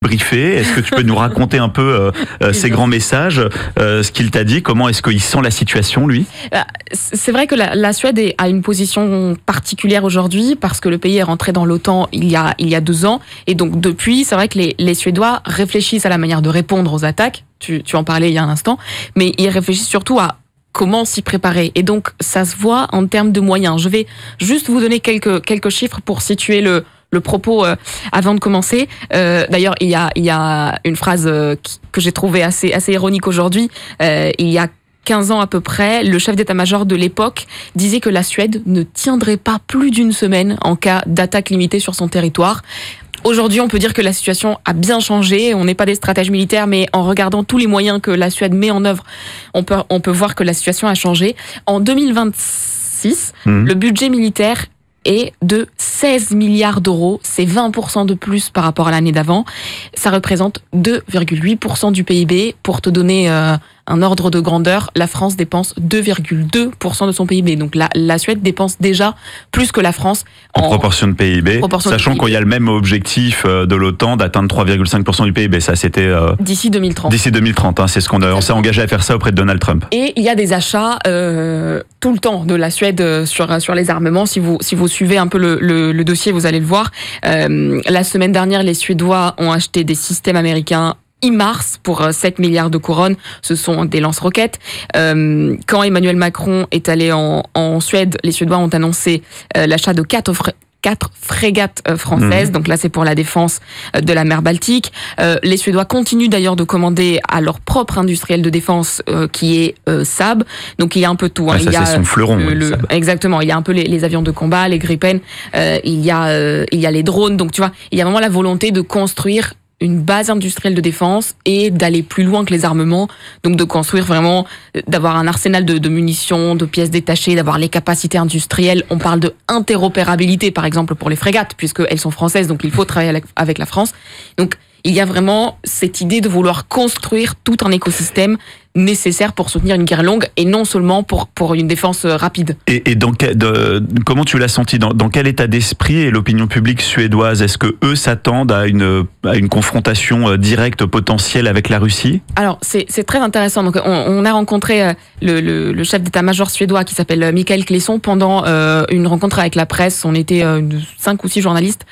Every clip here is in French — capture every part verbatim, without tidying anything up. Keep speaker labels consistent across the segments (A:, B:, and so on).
A: briefé. Est-ce que tu peux nous raconter un peu euh, euh, ces grands messages, euh, ce qu'il t'a dit, comment est-ce qu'il sent la situation, lui?
B: C'est vrai que la, la Suède est, a une position particulière aujourd'hui parce que le pays est rentré dans l'OTAN il y a, il y a deux ans. Et donc depuis, c'est vrai que les, les Suédois réfléchissent à la manière de répondre aux attaques. Tu, tu en parlais il y a un instant. Mais ils réfléchissent surtout à comment s'y préparer. Et donc, ça se voit en termes de moyens. Je vais juste vous donner quelques, quelques chiffres pour situer le, le propos euh, avant de commencer. Euh, d'ailleurs, il y a, il y a une phrase euh, qui, que j'ai trouvée assez, assez ironique aujourd'hui. Euh, il y a quinze ans à peu près, le chef d'état-major de l'époque disait que la Suède ne tiendrait pas plus d'une semaine en cas d'attaque limitée sur son territoire. Aujourd'hui, on peut dire que la situation a bien changé. On n'est pas des stratèges militaires, mais en regardant tous les moyens que la Suède met en œuvre, on peut, on peut voir que la situation a changé. En deux mille vingt-six, mmh. le budget militaire est de seize milliards d'euros. C'est vingt pour cent de plus par rapport à l'année d'avant. Ça représente deux virgule huit pour cent du P I B. Pour te donner euh, un ordre de grandeur, la France dépense deux virgule deux pour cent de son P I B. Donc la, la Suède dépense déjà plus que la France.
A: En, en proportion de P I B, sachant qu'il y a le même objectif de l'OTAN d'atteindre trois virgule cinq pour cent du P I B. Ça, c'était... Euh,
B: d'ici deux mille trente.
A: D'ici deux mille trente, hein, c'est ce qu'on a, on s'est engagé à faire ça auprès de Donald Trump.
B: Et il y a des achats euh, tout le temps de la Suède sur, sur les armements. Si vous, si vous suivez un peu le, le, le dossier, vous allez le voir. Euh, la semaine dernière, les Suédois ont acheté des systèmes américains HIMARS pour sept milliards de couronnes. Ce sont des lance-roquettes. Euh, quand Emmanuel Macron est allé en, en Suède, les Suédois ont annoncé euh, l'achat de quatre fr- quatre frégates françaises. Mmh. Donc là, c'est pour la défense de la mer Baltique. Euh, les Suédois continuent d'ailleurs de commander à leur propre industriel de défense euh, qui est euh, Saab. Donc il y a un peu tout. Hein.
A: Ah, ça,
B: il y a
A: c'est son fleuron.
B: Le, le, exactement. Il y a un peu les, les avions de combat, les Gripen. Euh, il y a euh, il y a les drones. Donc tu vois, il y a vraiment la volonté de construire une base industrielle de défense et d'aller plus loin que les armements, donc de construire vraiment, d'avoir un arsenal de, de munitions, de pièces détachées, d'avoir les capacités industrielles. On parle de interopérabilité, par exemple, pour les frégates, puisqu'elles sont françaises, donc il faut travailler avec la France. Donc, il y a vraiment cette idée de vouloir construire tout un écosystème nécessaire pour soutenir une guerre longue et non seulement pour, pour une défense rapide.
A: Et, et dans, de, comment tu l'as senti, dans, dans quel état d'esprit est l'opinion publique suédoise? Est-ce que eux s'attendent à une, à une confrontation directe potentielle avec la Russie?
B: Alors, c'est, c'est très intéressant. Donc, on, on a rencontré le, le, le chef d'état-major suédois qui s'appelle Mikael Clesson pendant euh, une rencontre avec la presse. On était euh, cinq ou six journalistes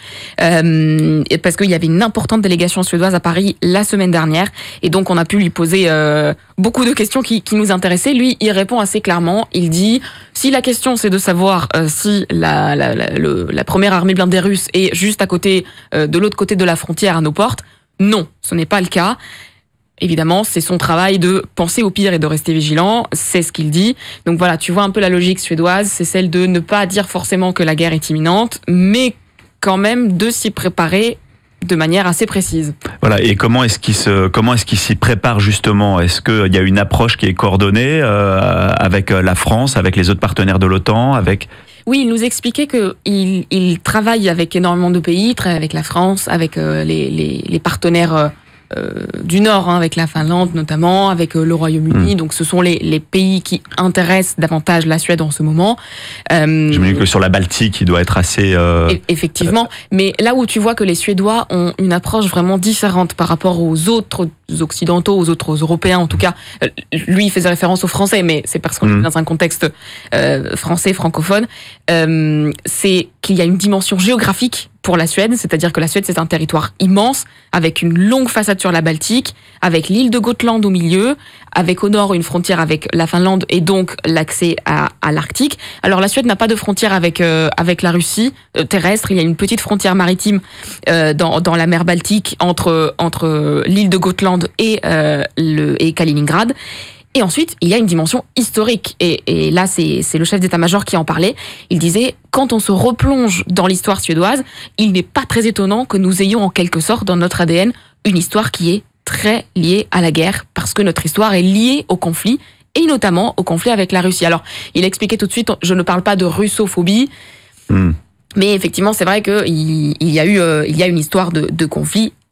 B: euh, parce qu'il y avait une importante délégation suédoise à Paris la semaine dernière. Et donc, on a pu lui poser euh, beaucoup de questions qui, qui nous intéressaient. Lui, il répond assez clairement. Il dit, si la question c'est de savoir euh, si la, la, la, le, la première armée blindée russe est juste à côté, euh, de l'autre côté de la frontière à nos portes, non, ce n'est pas le cas. Évidemment, c'est son travail de penser au pire et de rester vigilant, c'est ce qu'il dit. Donc voilà, tu vois un peu la logique suédoise, c'est celle de ne pas dire forcément que la guerre est imminente, mais quand même de s'y préparer de manière assez précise.
A: Voilà. Et comment est-ce qu'il se, comment est-ce qu'il s'y prépare justement? Est-ce qu'il y a une approche qui est coordonnée euh, avec la France, avec les autres partenaires de l'OTAN, avec...
B: Oui, il nous expliquait qu'il il travaille avec énormément de pays, il travaille avec la France, avec euh, les, les, les partenaires euh, euh, du Nord, hein, avec la Finlande notamment, avec euh, le Royaume-Uni. Mmh. Donc ce sont les, les pays qui intéressent davantage la Suède en ce moment.
A: Euh, Je me dis que sur la Baltique, il doit être assez... Euh...
B: Effectivement, mais là où tu vois que les Suédois ont une approche vraiment différente par rapport aux autres occidentaux, aux autres Européens en tout cas. Lui, il faisait référence aux Français, mais c'est parce qu'on mmh. est dans un contexte euh, français, francophone. Euh, c'est qu'il y a une dimension géographique pour la Suède, c'est-à-dire que la Suède, c'est un territoire immense, avec une longue façade sur la Baltique, avec l'île de Gotland au milieu, avec au nord une frontière avec la Finlande et donc l'accès à, à l'Arctique. Alors la Suède n'a pas de frontière avec euh, avec la Russie euh, terrestre, il y a une petite frontière maritime euh, dans dans la mer Baltique entre entre l'île de Gotland et euh, le et Kaliningrad. Et ensuite, il y a une dimension historique. Et, et là, c'est, c'est le chef d'état-major qui en parlait. Il disait, quand on se replonge dans l'histoire suédoise, il n'est pas très étonnant que nous ayons en quelque sorte dans notre A D N une histoire qui est très liée à la guerre, parce que notre histoire est liée au conflit, et notamment au conflit avec la Russie. Alors, il expliquait tout de suite, je ne parle pas de russophobie, mmh. mais effectivement, c'est vrai qu'il il y a eu, euh, il y a une histoire de, de conflit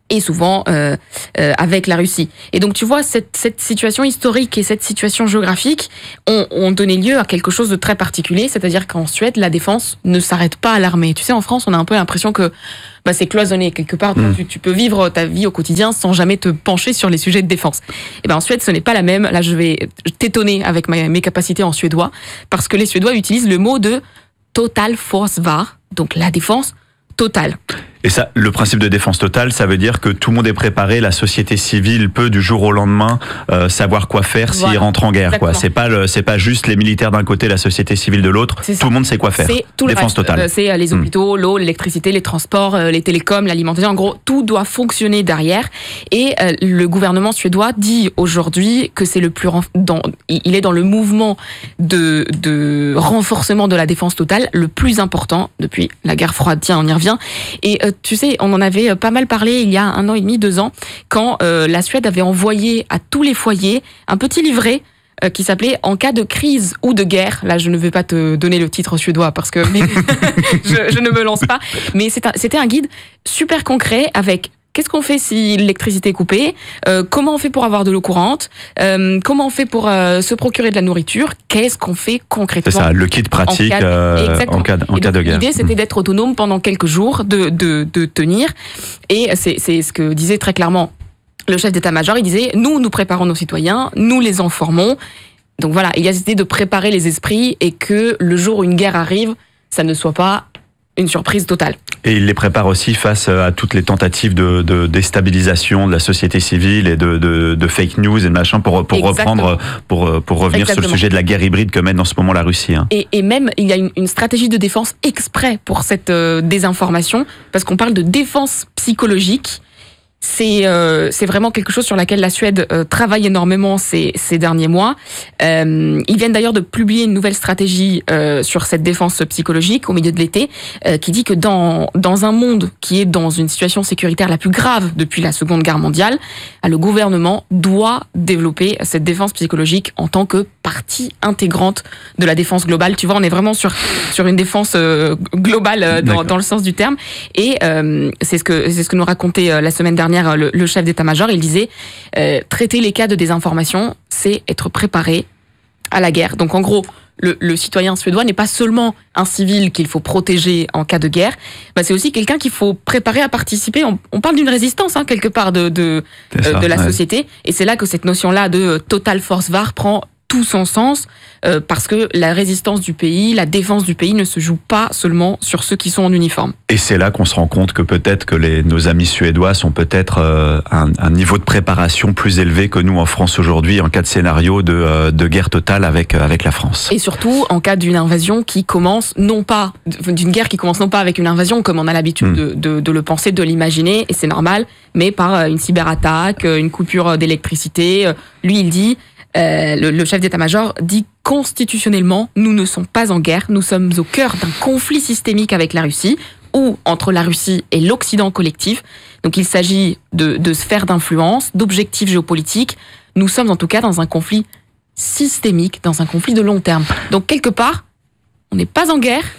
B: et souvent euh, euh, avec la Russie. Et donc tu vois, cette, cette situation historique et cette situation géographique ont, ont donné lieu à quelque chose de très particulier, c'est-à-dire qu'en Suède, la défense ne s'arrête pas à l'armée. Tu sais, en France, on a un peu l'impression que bah, c'est cloisonné quelque part, mmh. tu, tu peux vivre ta vie au quotidien sans jamais te pencher sur les sujets de défense. Et ben en Suède, ce n'est pas la même. Là, je vais t'étonner avec ma, mes capacités en suédois, parce que les Suédois utilisent le mot de totalförsvar, donc la défense totale.
A: Et ça, le principe de défense totale, ça veut dire que tout le monde est préparé, la société civile peut du jour au lendemain euh, savoir quoi faire s'il voilà. rentre en guerre. Exactement. Quoi. C'est pas le, c'est pas juste les militaires d'un côté, la société civile de l'autre. Tout le monde sait quoi faire.
B: C'est tout
A: défense
B: le reste.
A: totale.
B: Euh, c'est euh, les hôpitaux, mmh. l'eau, l'électricité, les transports, euh, les télécoms, l'alimentation. En gros, tout doit fonctionner derrière. Et euh, le gouvernement suédois dit aujourd'hui que c'est le plus renf- dans, il est dans le mouvement de, de renforcement de la défense totale le plus important depuis la guerre froide. Tiens, on y revient. Et euh, tu sais, on en avait pas mal parlé il y a un an et demi, deux ans, quand euh, la Suède avait envoyé à tous les foyers un petit livret euh, qui s'appelait « En cas de crise ou de guerre ». Là, je ne vais pas te donner le titre suédois parce que mais, je, je ne me lance pas. Mais c'est un, c'était un guide super concret avec qu'est-ce qu'on fait si l'électricité est coupée, euh, comment on fait pour avoir de l'eau courante, euh, comment on fait pour euh, se procurer de la nourriture, qu'est-ce qu'on fait concrètement.
A: C'est ça, le kit pratique en cas de, euh, en cas, en cas de guerre.
B: L'idée, c'était d'être autonome pendant quelques jours, de, de, de tenir. Et c'est, c'est ce que disait très clairement le chef d'état-major. Il disait, nous, nous préparons nos citoyens, nous les informons. Donc voilà, il y a cette idée de préparer les esprits et que le jour où une guerre arrive, ça ne soit pas une surprise totale.
A: Et il les prépare aussi face à toutes les tentatives de, de déstabilisation de la société civile et de, de, de fake news et de machin pour, pour reprendre, pour, pour revenir Exactement. Sur le sujet de la guerre hybride que mène en ce moment la Russie. Hein.
B: Et, et même, il y a une, une stratégie de défense exprès pour cette euh, désinformation, parce qu'on parle de défense psychologique. C'est, euh, c'est vraiment quelque chose sur laquelle la Suède euh, travaille énormément ces, ces derniers mois. Euh, ils viennent d'ailleurs de publier une nouvelle stratégie euh, sur cette défense psychologique au milieu de l'été, euh, qui dit que dans, dans un monde qui est dans une situation sécuritaire la plus grave depuis la Seconde Guerre mondiale, le gouvernement doit développer cette défense psychologique en tant que partie intégrante de la défense globale. Tu vois, on est vraiment sur, sur une défense euh, globale euh, dans, dans le sens du terme. Et euh, c'est, ce que, c'est ce que nous racontait euh, la semaine dernière Le, le chef d'état-major. Il disait euh, traiter les cas de désinformation, c'est être préparé à la guerre. Donc en gros, le, le citoyen suédois n'est pas seulement un civil qu'il faut protéger en cas de guerre, bah c'est aussi quelqu'un qu'il faut préparer à participer. On, on parle d'une résistance hein, quelque part de, de, ça, euh, de la ouais. société, et c'est là que cette notion-là de totalförsvar prend tout son sens, euh, parce que la résistance du pays, la défense du pays ne se joue pas seulement sur ceux qui sont en uniforme.
A: Et c'est là qu'on se rend compte que peut-être que les, nos amis suédois sont peut-être euh, un, un niveau de préparation plus élevé que nous en France aujourd'hui en cas de scénario de, euh, de guerre totale avec, avec la France.
B: Et surtout en cas d'une invasion qui commence non pas, d'une guerre qui commence non pas avec une invasion comme on a l'habitude mmh. de, de, de le penser, de l'imaginer, et c'est normal, mais par une cyberattaque, une coupure d'électricité. Lui, il dit... Euh, le, le chef d'état-major dit constitutionnellement, nous ne sommes pas en guerre, nous sommes au cœur d'un conflit systémique avec la Russie, ou entre la Russie et l'Occident collectif. Donc il s'agit de, de sphères d'influence, d'objectifs géopolitiques. Nous sommes en tout cas dans un conflit systémique, dans un conflit de long terme. Donc quelque part, on n'est pas en guerre,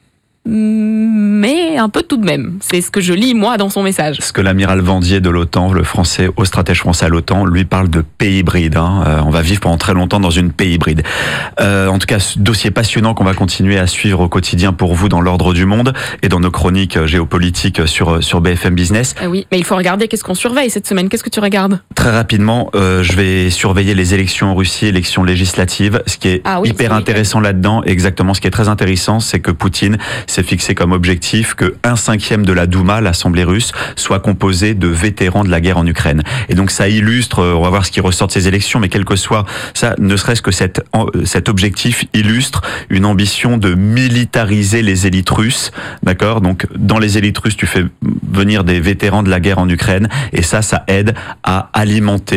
B: mais un peu tout de même. C'est ce que je lis, moi, dans son message.
A: Ce que l'amiral Vendier de l'OTAN, le français, haut stratège français à l'OTAN, lui parle de paix hybride. Hein. Euh, on va vivre pendant très longtemps dans une paix hybride. Euh, en tout cas, ce dossier passionnant qu'on va continuer à suivre au quotidien pour vous dans l'ordre du monde et dans nos chroniques géopolitiques sur, sur B F M Business.
B: Euh, oui, mais il faut regarder qu'est-ce qu'on surveille cette semaine. Qu'est-ce que tu regardes ?
A: Très rapidement, euh, je vais surveiller les élections en Russie, élections législatives. Ce qui est ah oui, hyper intéressant là-dedans, exactement, ce qui est très intéressant, c'est que Poutine s'est fixé comme objectif que un cinquième de la Douma, l'Assemblée russe, soit composée de vétérans de la guerre en Ukraine. Et donc ça illustre, on va voir ce qui ressort de ces élections, mais quel que soit ça, ne serait-ce que cet, cet objectif illustre une ambition de militariser les élites russes, d'accord ? Donc dans les élites russes, tu fais venir des vétérans de la guerre en Ukraine, et ça, ça aide à alimenter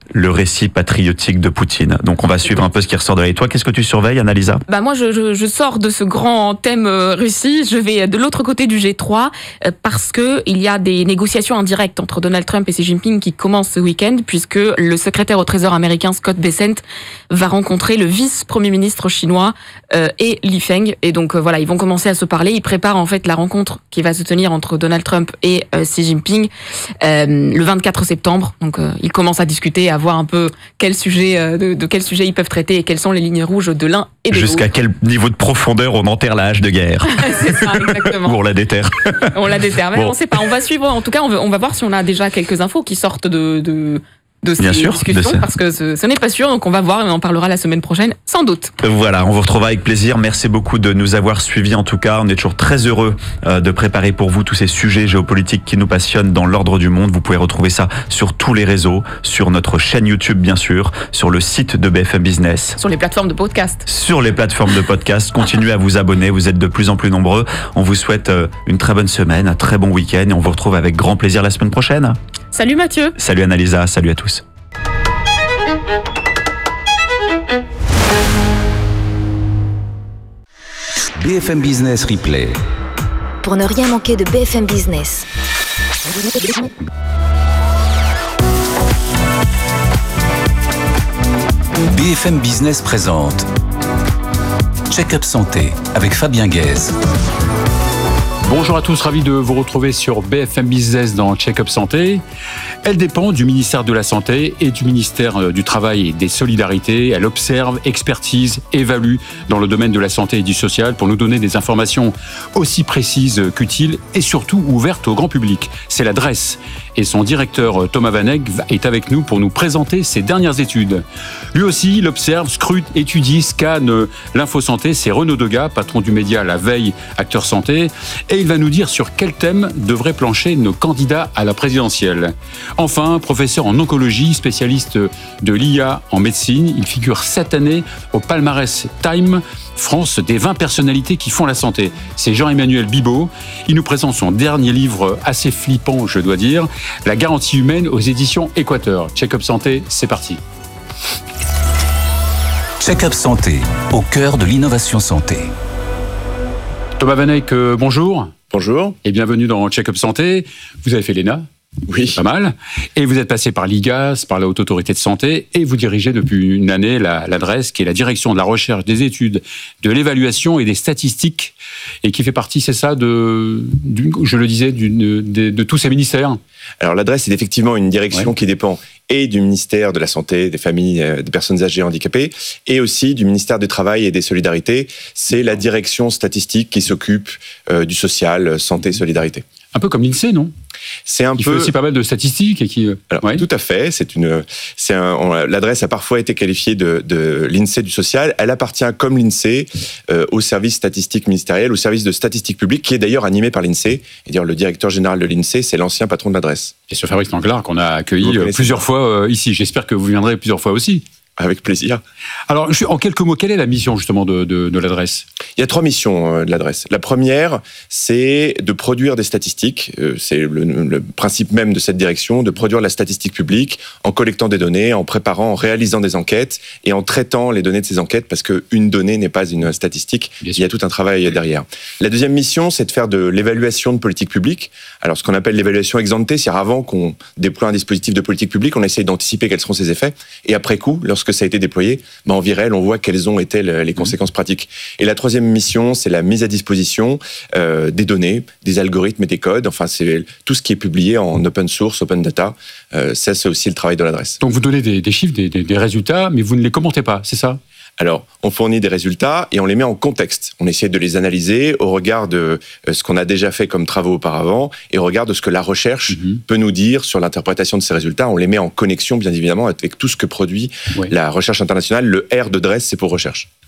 A: le récit patriotique de Poutine. Donc on va suivre un peu ce qui ressort de là. Et toi, qu'est-ce que tu surveilles, Annalisa ?
B: Bah moi, je, je, je sors de ce grand thème euh, Russie. Je vais de l'autre côté du G trois euh, parce que il y a des négociations indirectes entre Donald Trump et Xi Jinping qui commencent ce week-end, puisque le secrétaire au Trésor américain Scott Bessent va rencontrer le vice-premier ministre chinois euh, et Li Feng. Et donc euh, voilà, ils vont commencer à se parler. Ils préparent en fait la rencontre qui va se tenir entre Donald Trump et euh, Xi Jinping euh, le vingt-quatre septembre. Donc euh, ils commencent à discuter, à voir un peu quel sujet, euh, de, de quel sujet ils peuvent traiter et quelles sont les lignes rouges de l'un et de l'autre.
A: Jusqu'à quel niveau de profondeur on enterre la hache de guerre.
B: C'est ça, exactement.
A: Ou on la déterre.
B: On la déterre. Mais bon. On ne sait pas. On va suivre. En tout cas, on va, on va voir si on a déjà quelques infos qui sortent de, de, de ces
A: Bien sûr,
B: discussions, de parce que ce, ce n'est pas sûr. Donc on va voir et on en parlera la semaine prochaine, sans doute.
A: Voilà, on vous retrouvera avec plaisir. Merci beaucoup de nous avoir suivis. En tout cas, on est toujours très heureux de préparer pour vous tous ces sujets géopolitiques qui nous passionnent dans l'ordre du monde. Vous pouvez retrouver ça sur tous les réseaux, sur notre chaîne YouTube bien sûr, sur le site de B F M Business,
B: sur les plateformes de podcast.
A: Sur les plateformes de podcast. Continuez à vous abonner. Vous êtes de plus en plus nombreux. On vous souhaite une très bonne semaine, un très bon week-end et on vous retrouve avec grand plaisir la semaine prochaine.
B: Salut Mathieu.
A: Salut Annalisa. Salut à tous.
C: B F M Business Replay.
D: Pour ne rien manquer de B F M Business.
C: B F M Business présente Check-up Santé avec Fabien Guèze.
E: Bonjour à tous, ravi de vous retrouver sur B F M Business dans Check-up Santé. Elle dépend du ministère de la Santé et du ministère du Travail et des Solidarités. Elle observe, expertise, évalue dans le domaine de la santé et du social pour nous donner des informations aussi précises qu'utiles et surtout ouvertes au grand public. C'est la DREES et son directeur Thomas Vanek est avec nous pour nous présenter ses dernières études. Lui aussi, il observe, scrute, étudie, scanne l'infosanté. C'est Renaud Degas, patron du média La Veille, acteur santé. Et il va nous dire sur quel thème devraient plancher nos candidats à la présidentielle. Enfin, professeur en oncologie, spécialiste de l'I A en médecine, il figure cette année au palmarès Time France des vingt personnalités qui font la santé. C'est Jean-Emmanuel Bibeau. Il nous présente son dernier livre assez flippant, je dois dire, La garantie humaine aux éditions Équateur. Check-up Santé, c'est parti.
C: Check-up Santé, au cœur de l'innovation santé.
E: Thomas Vanek, euh, bonjour.
F: Bonjour.
E: Et bienvenue dans Check-up Santé. Vous avez fait l'E N A ?
F: Oui.
E: Pas mal. Et vous êtes passé par l'I G A S, par la Haute Autorité de Santé, et vous dirigez depuis une année la, la DREES, qui est la direction de la recherche, des études, de l'évaluation et des statistiques, et qui fait partie, c'est ça, de, du, je le disais, d'une, de, de tous ces ministères.
F: Alors la DREES est effectivement une direction ouais. qui dépend et du ministère de la Santé, des familles, des personnes âgées handicapées, et aussi du ministère du Travail et des Solidarités. C'est la direction statistique qui s'occupe euh, du social, santé, solidarité.
E: Un peu comme l'INSEE, non ?
F: C'est un
E: qui
F: peu...
E: fait aussi pas mal de statistiques et qui.
F: Alors,
E: ouais.
F: Tout à fait. C'est une. C'est un. On, la DREES a parfois été qualifiée de, de l'INSEE du social. Elle appartient comme l'INSEE euh, au service statistique ministériel, au service de statistique publique, qui est d'ailleurs animé par l'INSEE. Et dire le directeur général de l'INSEE, c'est l'ancien patron de la DREES.
E: Et ce Fabrice Danglars qu'on a accueilli plusieurs fois euh, ici. J'espère que vous viendrez plusieurs fois aussi.
F: Avec plaisir.
E: Alors, en quelques mots, quelle est la mission justement de, de, de la DREES ?
F: Il y a trois missions de la DREES. La première, c'est de produire des statistiques. C'est le, le principe même de cette direction, de produire la statistique publique en collectant des données, en préparant, en réalisant des enquêtes et en traitant les données de ces enquêtes, parce qu'une donnée n'est pas une statistique. Bien Il y a tout un travail derrière. La deuxième mission, c'est de faire de l'évaluation de politique publique. Alors, ce qu'on appelle l'évaluation ex ante, c'est avant qu'on déploie un dispositif de politique publique, on essaye d'anticiper quels seront ses effets. Et après coup, lorsque que ça a été déployé, ben en virel, on voit quelles ont été les conséquences pratiques. Et la troisième mission, c'est la mise à disposition euh, des données, des algorithmes et des codes. Enfin, c'est tout ce qui est publié en open source, open data. Euh, ça, c'est aussi le travail de la DREES.
E: Donc, vous donnez des, des chiffres, des, des, des résultats, mais vous ne les commentez pas, c'est ça ?
F: Alors, on fournit des résultats et on les met en contexte. On essaie de les analyser au regard de ce qu'on a déjà fait comme travaux auparavant et au regard de ce que la recherche mmh. peut nous dire sur l'interprétation de ces résultats. On les met en connexion, bien évidemment, avec tout ce que produit oui. la recherche internationale. Le R de DREES, c'est pour recherche.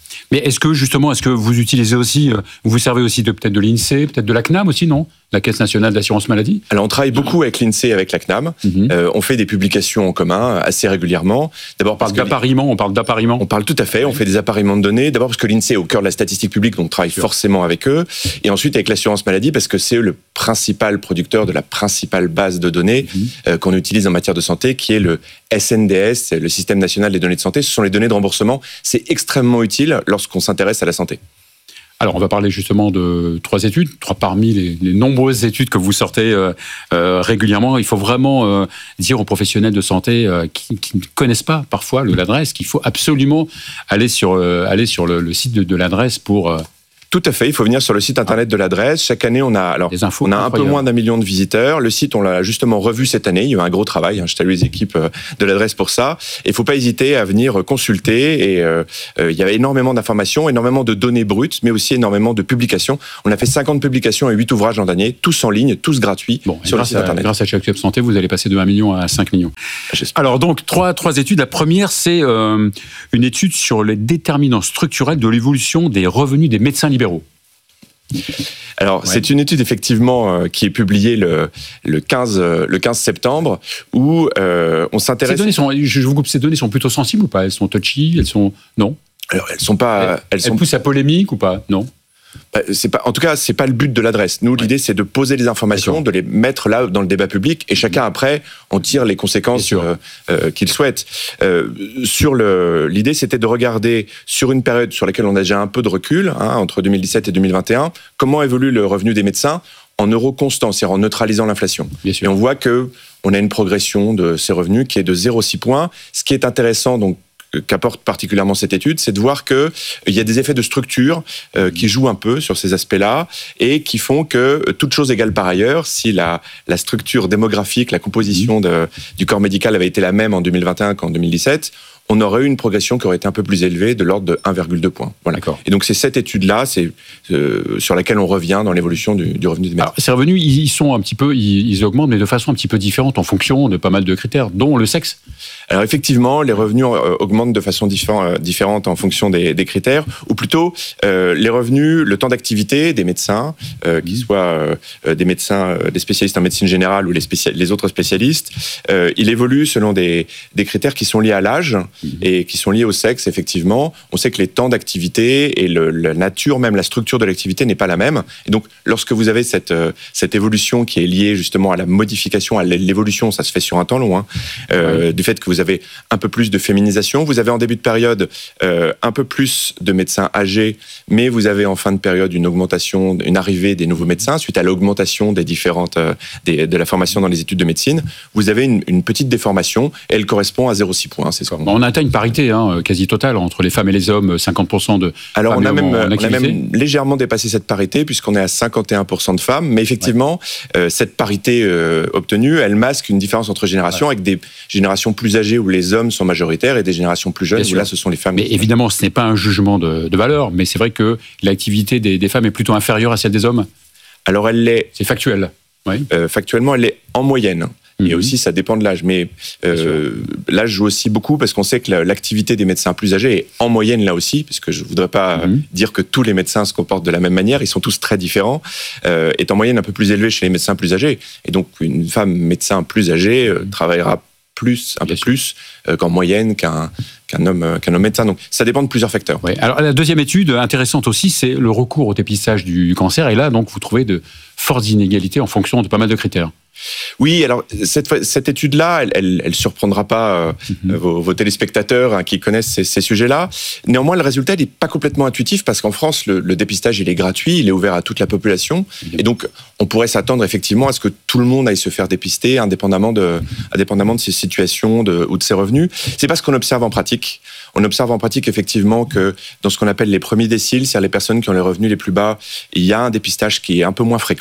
E: Mais est-ce que justement, est-ce que vous utilisez aussi, vous vous servez aussi de peut-être de l'INSEE, peut-être de la C N A M aussi, non ? La Caisse nationale d'assurance maladie ?
F: Alors on travaille beaucoup avec l'INSEE et avec la C N A M. Mm-hmm. Euh, on fait des publications en commun assez régulièrement. D'abord parce
E: que d'appariement, on parle d'appariement.
F: On parle tout à fait. On fait des appariements de données. D'abord parce que l'INSEE est au cœur de la statistique publique, donc on travaille Sûr. forcément avec eux. Et ensuite avec l'assurance maladie parce que c'est le principal producteur de la principale base de données mm-hmm. euh, qu'on utilise en matière de santé, qui est le S N D S, c'est le système national des données de santé. Ce sont les données de remboursement. C'est extrêmement utile lorsqu'on s'intéresse à la santé.
E: Alors, on va parler justement de trois études, trois parmi les, les nombreuses études que vous sortez euh, euh, régulièrement. Il faut vraiment euh, dire aux professionnels de santé euh, qui, qui ne connaissent pas parfois le, l'adresse qu'il faut absolument aller sur, euh, aller sur le, le site de, de l'adresse pour... Euh,
F: Tout à fait, il faut venir sur le site internet de l'adresse. Chaque année, on a alors on a un peu moins d'un million de visiteurs. Le site, on l'a justement revu cette année. Il y a eu un gros travail. Hein. Je salue les équipes de l'adresse pour ça. Et il faut pas hésiter à venir consulter. Et euh, euh, il y a énormément d'informations, énormément de données brutes, mais aussi énormément de publications. On a fait cinquante publications et huit ouvrages l'an dernier, tous en ligne, tous gratuits
E: bon,
F: sur le site
E: à,
F: internet.
E: Grâce à Check-up Santé, vous allez passer de un million à cinq millions. J'espère. Alors donc trois trois études. La première, c'est euh, une étude sur les déterminants structurels de l'évolution des revenus des médecins libéraux.
F: Alors, ouais. c'est une étude effectivement euh, qui est publiée le, le, quinze, le quinze septembre où euh, on s'intéresse...
E: Ces données sont, je vous coupe, ces données sont plutôt sensibles ou pas ? Elles sont touchy ? Elles sont... Non ?
F: Alors, elles sont pas...
E: Elles,
F: elles,
E: elles
F: sont...
E: poussent à polémique ou pas ? Non ?
F: C'est pas, en tout cas, c'est pas le but de l'adresse. Nous, ouais. l'idée, c'est de poser les informations, D'accord. de les mettre là dans le débat public, et chacun après en tire les conséquences euh, euh, qu'il souhaite. Euh, sur le, l'idée, c'était de regarder sur une période sur laquelle on a déjà un peu de recul, hein, entre deux mille dix-sept et deux mille vingt et un, comment évolue le revenu des médecins en euros constants, c'est-à-dire en neutralisant l'inflation. Et on voit que on a une progression de ces revenus qui est de zéro virgule six points. Ce qui est intéressant, donc, qu'apporte particulièrement cette étude, c'est de voir qu'il y a des effets de structure euh, qui jouent un peu sur ces aspects-là et qui font que, toute chose égale par ailleurs, si la, la structure démographique, la composition de, du corps médical avait été la même en deux mille vingt et un qu'en deux mille dix-sept, on aurait eu une progression qui aurait été un peu plus élevée, de l'ordre de un virgule deux points. Voilà. D'accord. Et donc c'est cette étude-là, c'est euh, sur laquelle on revient dans l'évolution du, du revenu des médecins.
E: Alors, ces revenus, ils sont un petit peu, ils, ils augmentent, mais de façon un petit peu différente en fonction de pas mal de critères, dont le sexe.
F: Alors effectivement, les revenus euh, augmentent de façon diffé- euh, différente en fonction des, des critères, ou plutôt euh, les revenus, le temps d'activité des médecins, euh, qu'ils soient euh, des médecins, euh, des spécialistes en médecine générale ou les, spécial- les autres spécialistes, euh, il évolue selon des, des critères qui sont liés à l'âge et qui sont liés au sexe, effectivement. On sait que les temps d'activité et le, la nature, même la structure de l'activité n'est pas la même. Et donc, lorsque vous avez cette, euh, cette évolution qui est liée justement à la modification, à l'évolution, ça se fait sur un temps long, hein, euh, oui. du fait que vous avez un peu plus de féminisation, vous avez en début de période euh, un peu plus de médecins âgés, mais vous avez en fin de période une augmentation, une arrivée des nouveaux médecins suite à l'augmentation des différentes, euh, des, de la formation dans les études de médecine. Vous avez une, une petite déformation et elle correspond à zéro virgule six points. C'est ça.
E: Bon, on atteint une parité hein, quasi totale entre les femmes et les hommes, cinquante pour cent de
F: Alors
E: femmes
F: on a, même,
E: en, en
F: on a même légèrement dépassé cette parité puisqu'on est à cinquante et un pour cent de femmes, mais effectivement ouais. euh, cette parité euh, obtenue, elle masque une différence entre générations ouais. avec des générations plus âgées où les hommes sont majoritaires et des générations plus jeunes où là ce sont les femmes.
E: Mais évidemment ce n'est pas un jugement de, de valeur, mais c'est vrai que l'activité des, des femmes est plutôt inférieure à celle des hommes.
F: Alors elle l'est.
E: C'est factuel. Oui.
F: Euh, factuellement elle l'est en moyenne. Et aussi, ça dépend de l'âge. Mais euh, l'âge joue aussi beaucoup parce qu'on sait que l'activité des médecins plus âgés est en moyenne là aussi, parce que je ne voudrais pas mmh. dire que tous les médecins se comportent de la même manière. Ils sont tous très différents. Euh, est en moyenne un peu plus élevée chez les médecins plus âgés. Et donc, une femme médecin plus âgée euh, travaillera plus, un Bien peu sûr. plus euh, qu'en moyenne qu'un, qu'un, homme, qu'un homme médecin. Donc, ça dépend de plusieurs facteurs.
E: Ouais. Alors, la deuxième étude intéressante aussi, c'est le recours au dépistage du cancer. Et là, donc, vous trouvez de fortes inégalités en fonction de pas mal de critères.
F: Oui, alors cette, cette étude-là, elle, elle, elle surprendra pas euh, mm-hmm. vos, vos téléspectateurs hein, qui connaissent ces, ces sujets-là. Néanmoins, le résultat n'est pas complètement intuitif parce qu'en France, le, le dépistage il est gratuit, il est ouvert à toute la population, mm-hmm. et donc on pourrait s'attendre effectivement à ce que tout le monde aille se faire dépister, indépendamment de, mm-hmm. indépendamment de ses situations de, ou de ses revenus. C'est pas ce qu'on observe en pratique. On observe en pratique effectivement que dans ce qu'on appelle les premiers déciles, c'est-à-dire les personnes qui ont les revenus les plus bas, il y a un dépistage qui est un peu moins fréquent.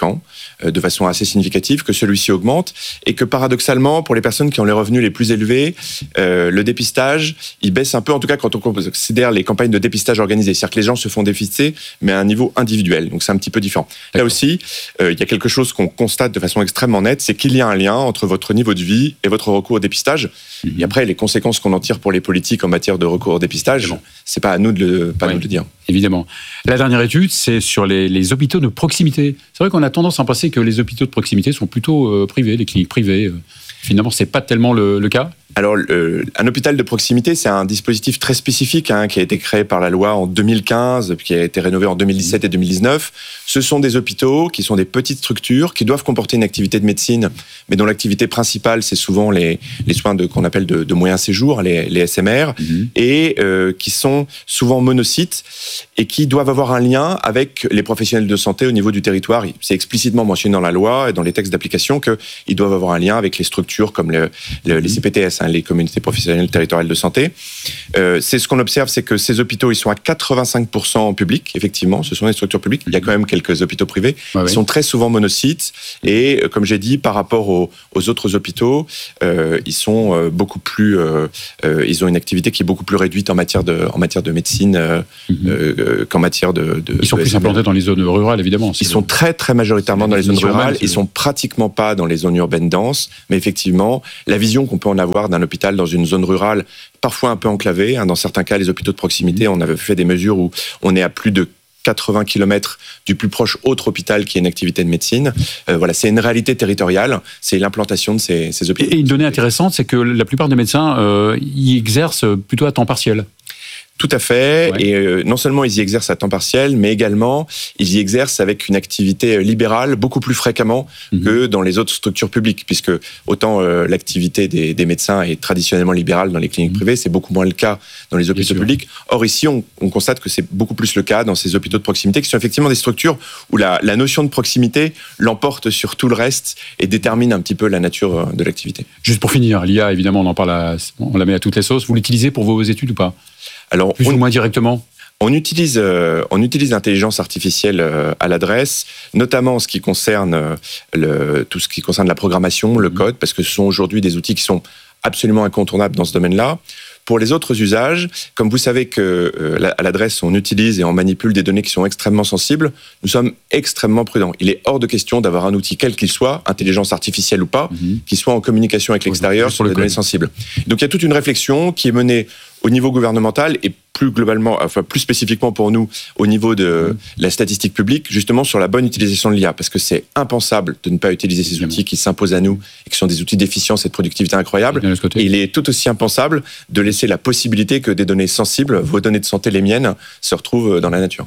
F: ans, euh, de façon assez significative, que celui-ci augmente, et que paradoxalement, pour les personnes qui ont les revenus les plus élevés, euh, le dépistage, il baisse un peu, en tout cas quand on considère les campagnes de dépistage organisées. C'est-à-dire que les gens se font dépister, mais à un niveau individuel, donc c'est un petit peu différent. D'accord. Là aussi, euh, il y a quelque chose qu'on constate de façon extrêmement nette, c'est qu'il y a un lien entre votre niveau de vie et votre recours au dépistage. Mmh. Et après, les conséquences qu'on en tire pour les politiques en matière de recours au dépistage, bon. c'est pas à nous de le, pas ouais. nous de le dire.
E: Évidemment. La dernière étude, c'est sur les, les hôpitaux de proximité. C'est vrai qu'on a tendance à penser que les hôpitaux de proximité sont plutôt euh, privés, les cliniques privées. Euh, finalement, c'est pas tellement le, le cas.
F: Alors, euh, un hôpital de proximité, c'est un dispositif très spécifique hein, qui a été créé par la loi en deux mille quinze, puis qui a été rénové en deux mille dix-sept et deux mille dix-neuf. Ce sont des hôpitaux qui sont des petites structures qui doivent comporter une activité de médecine, mais dont l'activité principale, c'est souvent les, les soins de, qu'on appelle de, de moyen séjour, les, les S M R, mmh. et euh, qui sont souvent monocytes et qui doivent avoir un lien avec les professionnels de santé au niveau du territoire. C'est explicitement mentionné dans la loi et dans les textes d'application qu'ils doivent avoir un lien avec les structures comme le, le, les C P T S, hein, les communautés professionnelles territoriales de santé. Euh, c'est ce qu'on observe, c'est que ces hôpitaux, ils sont à quatre-vingt-cinq pour cent publics, effectivement, ce sont des structures publiques. Il y a quand même quelques hôpitaux privés. Ouais, ils oui. sont très souvent monocytes et, comme j'ai dit, par rapport aux, aux autres hôpitaux, euh, ils sont euh, beaucoup plus, euh, euh, ils ont une activité qui est beaucoup plus réduite en matière de, en matière de médecine euh, mm-hmm. euh, qu'en matière de. de
E: ils sont
F: de
E: plus implantés dans les zones rurales, évidemment.
F: Ils sont très très majoritairement dans les zones rurales. Même, ils sont pratiquement pas dans les zones urbaines denses, mais effectivement, la vision qu'on peut en avoir d'un hôpital dans une zone rurale, parfois un peu enclavée. Hein, dans certains cas, les hôpitaux de proximité, on avait fait des mesures où on est à plus de quatre-vingts kilomètres du plus proche autre hôpital qui est une activité de médecine. Euh, voilà, c'est une réalité territoriale, c'est l'implantation de ces, ces hôpitaux.
E: Et une donnée intéressante, c'est que la plupart des médecins euh, y exercent plutôt à temps partiel.
F: Tout à fait. Ouais. Et euh, non seulement ils y exercent à temps partiel, mais également ils y exercent avec une activité libérale beaucoup plus fréquemment mmh. que dans les autres structures publiques, puisque autant euh, l'activité des, des médecins est traditionnellement libérale dans les cliniques mmh. privées, c'est beaucoup moins le cas dans les hôpitaux publics. Or ici, on, on constate que c'est beaucoup plus le cas dans ces hôpitaux de proximité, qui sont effectivement des structures où la, la notion de proximité l'emporte sur tout le reste et détermine un petit peu la nature de l'activité.
E: Juste pour finir, l'I A, évidemment, on en parle, à, on la met à toutes les sauces. Vous l'utilisez pour vos études ou pas ? Alors, plus on, ou moins directement.
F: On utilise, euh, on utilise l'intelligence artificielle euh, à l'adresse, notamment en ce qui concerne euh, le, tout ce qui concerne la programmation, le code, parce que ce sont aujourd'hui des outils qui sont absolument incontournables dans ce domaine-là. Pour les autres usages, comme vous savez que euh, à l'adresse, on utilise et on manipule des données qui sont extrêmement sensibles, nous sommes extrêmement prudents. Il est hors de question d'avoir un outil, quel qu'il soit, intelligence artificielle ou pas, mm-hmm. qui soit en communication avec l'extérieur sur les données sensibles. Donc il y a toute une réflexion qui est menée au niveau gouvernemental et plus globalement, enfin plus spécifiquement pour nous, au niveau de la statistique publique, justement sur la bonne utilisation de l'I A, parce que c'est impensable de ne pas utiliser ces outils qui s'imposent à nous et qui sont des outils d'efficience et de productivité incroyables. Et il est tout aussi impensable de laisser la possibilité que des données sensibles, vos données de santé, les miennes, se retrouvent dans la nature.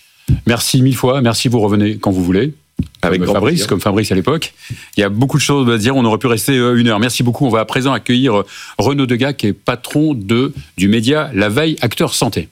E: Merci mille fois, merci, vous revenez quand vous voulez. Avec comme Fabrice, plaisir. comme Fabrice à l'époque. Il y a beaucoup de choses à dire, on aurait pu rester une heure. Merci beaucoup. On va à présent accueillir Renaud Degas, qui est patron de, du média La Veille, acteur santé.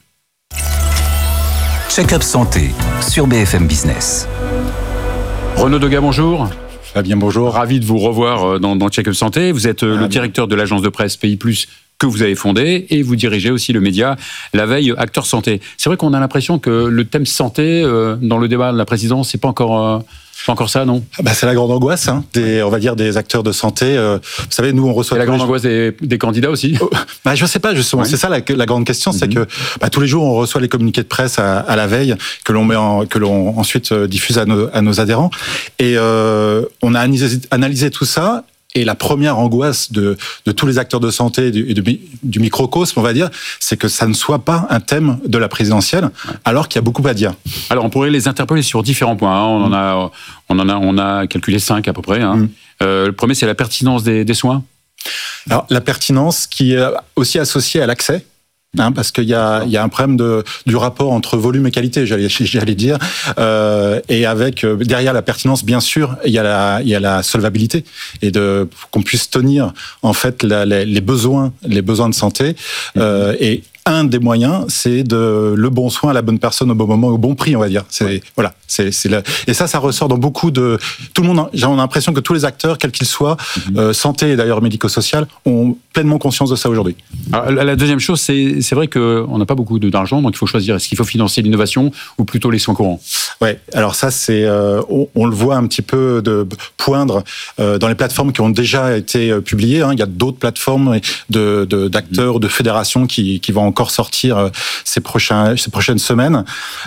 C: Check-up santé sur B F M Business.
E: Renaud Degas, bonjour.
G: Fabien, bonjour.
E: Ravi de vous revoir dans, dans Check-up santé. Vous êtes ah, le bien. directeur de l'agence de presse Pays Plus que vous avez fondé, et vous dirigez aussi le média La Veille, acteur santé. C'est vrai qu'on a l'impression que le thème santé, euh, dans le débat de la présidence, c'est pas encore... Euh, pas encore ça, non ?
G: bah, C'est la grande angoisse, hein, des, on va dire, des acteurs de santé. Euh, vous savez, nous, on reçoit...
E: C'est la grande angoisse des, des candidats aussi ?
G: oh, bah, Je ne sais pas, justement. Ouais. C'est ça la, la grande question, mm-hmm. c'est que bah, tous les jours, on reçoit les communiqués de presse à, à la veille, que l'on, met en, que l'on ensuite diffuse à nos, à nos adhérents. Et euh, on a analysé, analysé tout ça. Et la première angoisse de, de tous les acteurs de santé et du, du, du microcosme, on va dire, c'est que ça ne soit pas un thème de la présidentielle, alors qu'il y a beaucoup à dire.
E: Alors, on pourrait les interpeller sur différents points. Hein. On, mmh. en a, on, en a, on a calculé cinq à peu près. Hein. Mmh. Euh, le premier, c'est la pertinence des, des soins.
G: Alors, la pertinence qui est aussi associée à l'accès. Hein, parce qu'il y a, il y a un problème de, du rapport entre volume et qualité, j'allais, j'allais dire, euh, et avec derrière la pertinence, bien sûr, il y a la, il y a la solvabilité et de qu'on puisse tenir en fait la, les, les besoins, les besoins de santé, euh, et un des moyens, c'est de le bon soin à la bonne personne au bon moment, au bon prix, on va dire. C'est ouais. voilà, c'est c'est la... et ça, ça ressort dans beaucoup de tout le monde. J'ai l'impression que tous les acteurs, quels qu'ils soient, mm-hmm. euh, santé et d'ailleurs médico-social, ont pleinement conscience de ça aujourd'hui.
E: Alors, la deuxième chose, c'est c'est vrai que on n'a pas beaucoup d'argent, donc il faut choisir. Est-ce qu'il faut financer l'innovation ou plutôt les soins courants?
G: Ouais. Alors ça, c'est euh, on, on le voit un petit peu de poindre euh, dans les plateformes qui ont déjà été euh, publiées. Hein. Il y a d'autres plateformes de, de d'acteurs, mmh. de fédérations qui qui vont encore sortir euh, ces prochains ces prochaines semaines.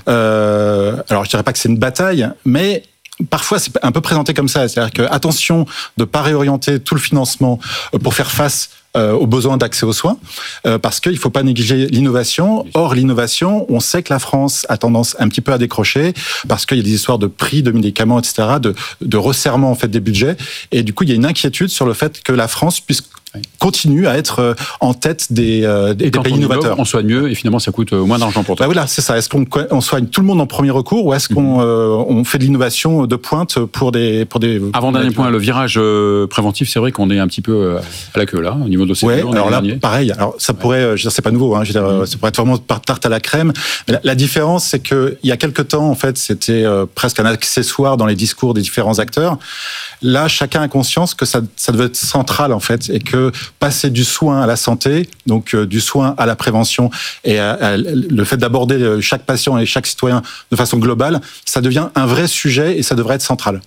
G: Euh, alors je dirais pas que c'est une bataille, mais parfois, c'est un peu présenté comme ça. C'est-à-dire que attention de pas réorienter tout le financement pour faire face Euh, aux besoins d'accès aux soins, euh, parce qu'il ne faut pas négliger l'innovation. Or, l'innovation, on sait que la France a tendance un petit peu à décrocher, parce qu'il y a des histoires de prix de médicaments, et cetera, de, de resserrement en fait des budgets. Et du coup, il y a une inquiétude sur le fait que la France puisse continue à être en tête des, euh, des pays innovateurs.
E: On soigne mieux et finalement ça coûte moins d'argent pour toi.
G: Bah voilà, c'est ça. Est-ce qu'on on soigne tout le monde en premier recours ou est-ce qu'on mmh. euh, on fait de l'innovation de pointe pour des pour des
E: Avant dernier point, le virage préventif, c'est vrai qu'on est un petit peu à la queue là au niveau de ces
G: ouais, alors là, pareil. Alors ça ouais. pourrait, je veux dire, c'est pas nouveau. Hein, je veux dire, mmh. ça pourrait être vraiment par tarte à la crème. Mais la, la différence, c'est que il y a quelque temps, en fait, c'était euh, presque un accessoire dans les discours des différents acteurs. Là, chacun a conscience que ça, ça devait être central en fait, et que passer du soin à la santé, donc euh, du soin à la prévention, et à, à, le fait d'aborder chaque patient et chaque citoyen de façon globale, ça devient un vrai sujet et ça devrait être central.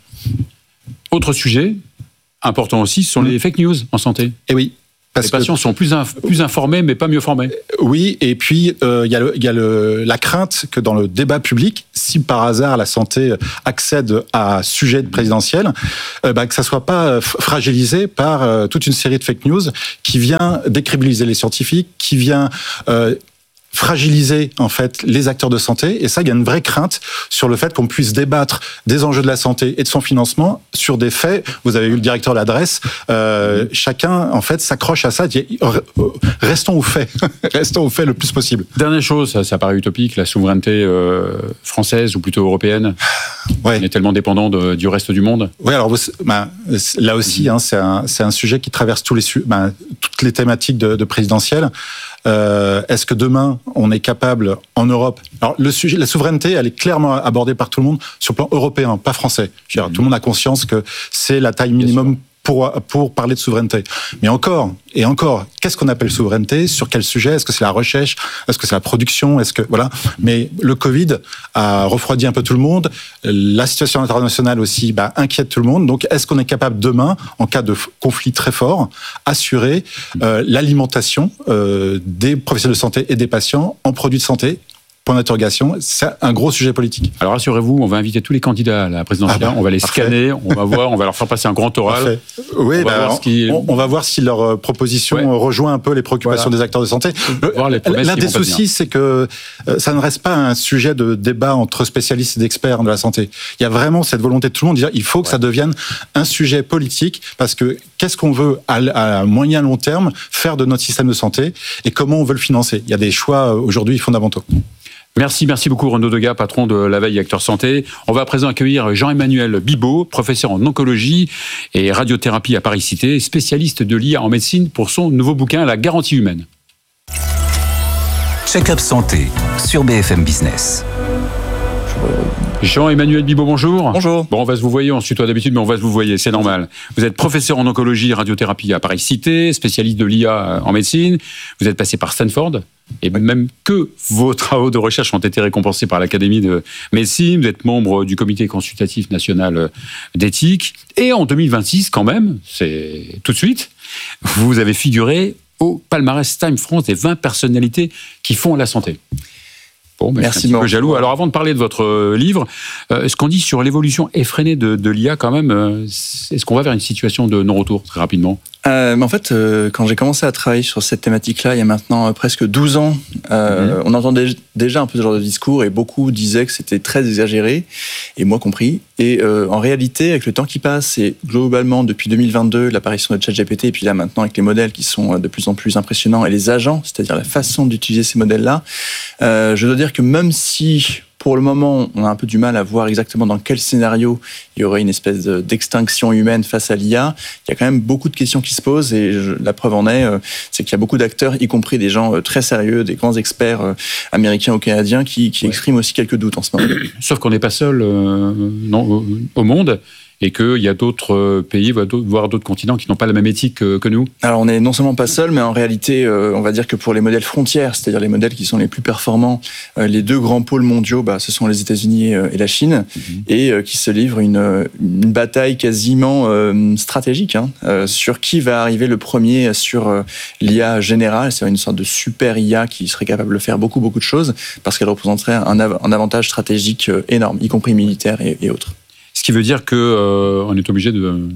E: Autre sujet important aussi, ce sont mmh. les fake news en santé.
G: Et oui.
E: Parce les patients que, sont plus, inf- plus informés, mais pas mieux formés.
G: Oui, et puis il euh, y a, le, y a le, la crainte que dans le débat public, si par hasard la santé accède à sujet présidentiel, euh, bah, que ça soit pas fragilisé par euh, toute une série de fake news qui vient décrédibiliser les scientifiques, qui vient euh, fragiliser en fait les acteurs de santé, et ça, il y a une vraie crainte sur le fait qu'on puisse débattre des enjeux de la santé et de son financement sur des faits. Vous avez eu le directeur de l'adresse, euh, chacun en fait s'accroche à ça, dit restons aux faits, restons aux faits le plus possible.
E: Dernière chose, ça, ça paraît utopique, la souveraineté euh, française ou plutôt européenne. Ouais. On est tellement dépendant de, du reste du monde.
G: Oui, alors bah, là aussi, hein, c'est un c'est un sujet qui traverse tous les bah, toutes les thématiques de, de présidentielles. Euh, est-ce que demain, on est capable, en Europe... Alors, le sujet, la souveraineté, elle est clairement abordée par tout le monde sur le plan européen, pas français. Je veux dire, mmh. Tout le monde a conscience que c'est la taille minimum pour, pour parler de souveraineté. Mais encore, et encore, qu'est-ce qu'on appelle souveraineté? Sur quel sujet? Est-ce que c'est la recherche? Est-ce que c'est la production? Est-ce que, voilà. Mais le Covid a refroidi un peu tout le monde. La situation internationale aussi, bah, inquiète tout le monde. Donc, est-ce qu'on est capable demain, en cas de conflit très fort, assurer euh, l'alimentation euh, des professionnels de santé et des patients en produits de santé? Point d'interrogation, c'est un gros sujet politique.
E: Alors rassurez-vous, on va inviter tous les candidats à la présidentielle, ah bah, on va les parfait. scanner, on va voir, on va leur faire passer un grand oral. Parfait.
G: Oui, on, bah, va voir on, on, on va voir si leur proposition ouais. rejoint un peu les préoccupations voilà. des acteurs de santé. L'un des soucis, c'est que ça ne reste pas un sujet de débat entre spécialistes et d'experts de la santé. Il y a vraiment cette volonté de tout le monde de dire il faut que ouais. ça devienne un sujet politique, parce que qu'est-ce qu'on veut à, à moyen long terme faire de notre système de santé et comment on veut le financer. Il y a des choix aujourd'hui fondamentaux.
E: Merci, merci beaucoup Renaud Degas, patron de La Veille Acteur Santé. On va à présent accueillir Jean-Emmanuel Bibaud, professeur en oncologie et radiothérapie à Paris-Cité, spécialiste de l'I A en médecine pour son nouveau bouquin La garantie humaine.
C: Check-up Santé sur B F M Business.
E: Jean-Emmanuel Bibaud, bonjour.
H: Bonjour.
E: Bon, on va se vous voyer, on se tutoie d'habitude, mais on va se vous voyer, c'est normal. Vous êtes professeur en oncologie et radiothérapie à Paris-Cité, spécialiste de l'I A en médecine. Vous êtes passé par Stanford, et même que vos travaux de recherche ont été récompensés par l'Académie de médecine. Vous êtes membre du Comité consultatif national d'éthique. Et en deux mille vingt-six, quand même, c'est tout de suite, vous avez figuré au palmarès Time France des vingt personnalités qui font la santé. Bon, ben merci. Je suis un petit peu jaloux. Alors, avant de parler de votre livre, euh, ce qu'on dit sur l'évolution effrénée de, de l'I A, quand même, euh, est-ce qu'on va vers une situation de non-retour très rapidement?
H: Euh, mais en fait, euh, quand j'ai commencé à travailler sur cette thématique-là, il y a maintenant euh, presque douze ans, euh, mmh. on entendait déjà un peu ce genre de discours et beaucoup disaient que c'était très exagéré, et moi compris. Et euh, en réalité, avec le temps qui passe, et globalement depuis deux mille vingt-deux, l'apparition de ChatGPT, et puis là maintenant avec les modèles qui sont de plus en plus impressionnants, et les agents, c'est-à-dire la façon d'utiliser ces modèles-là, euh, je dois dire que même si pour le moment, on a un peu du mal à voir exactement dans quel scénario il y aurait une espèce d'extinction humaine face à l'I A. Il y a quand même beaucoup de questions qui se posent et je, la preuve en est, c'est qu'il y a beaucoup d'acteurs, y compris des gens très sérieux, des grands experts américains ou canadiens qui, qui ouais. expriment aussi quelques doutes en ce moment.
E: Sauf qu'on n'est pas seul euh, non, au monde. Et qu'il y a d'autres pays, voire d'autres continents qui n'ont pas la même éthique que nous.
H: Alors on n'est non seulement pas seul, mais en réalité, on va dire que pour les modèles frontières, c'est-à-dire les modèles qui sont les plus performants, les deux grands pôles mondiaux, bah, ce sont les États-Unis et la Chine, mm-hmm. et qui se livrent une, une bataille quasiment stratégique hein, sur qui va arriver le premier sur l'I A générale, c'est une sorte de super I A qui serait capable de faire beaucoup, beaucoup de choses, parce qu'elle représenterait un, av- un avantage stratégique énorme, y compris militaire et, et autres.
E: Ce qui veut dire qu'on euh, est obligé de,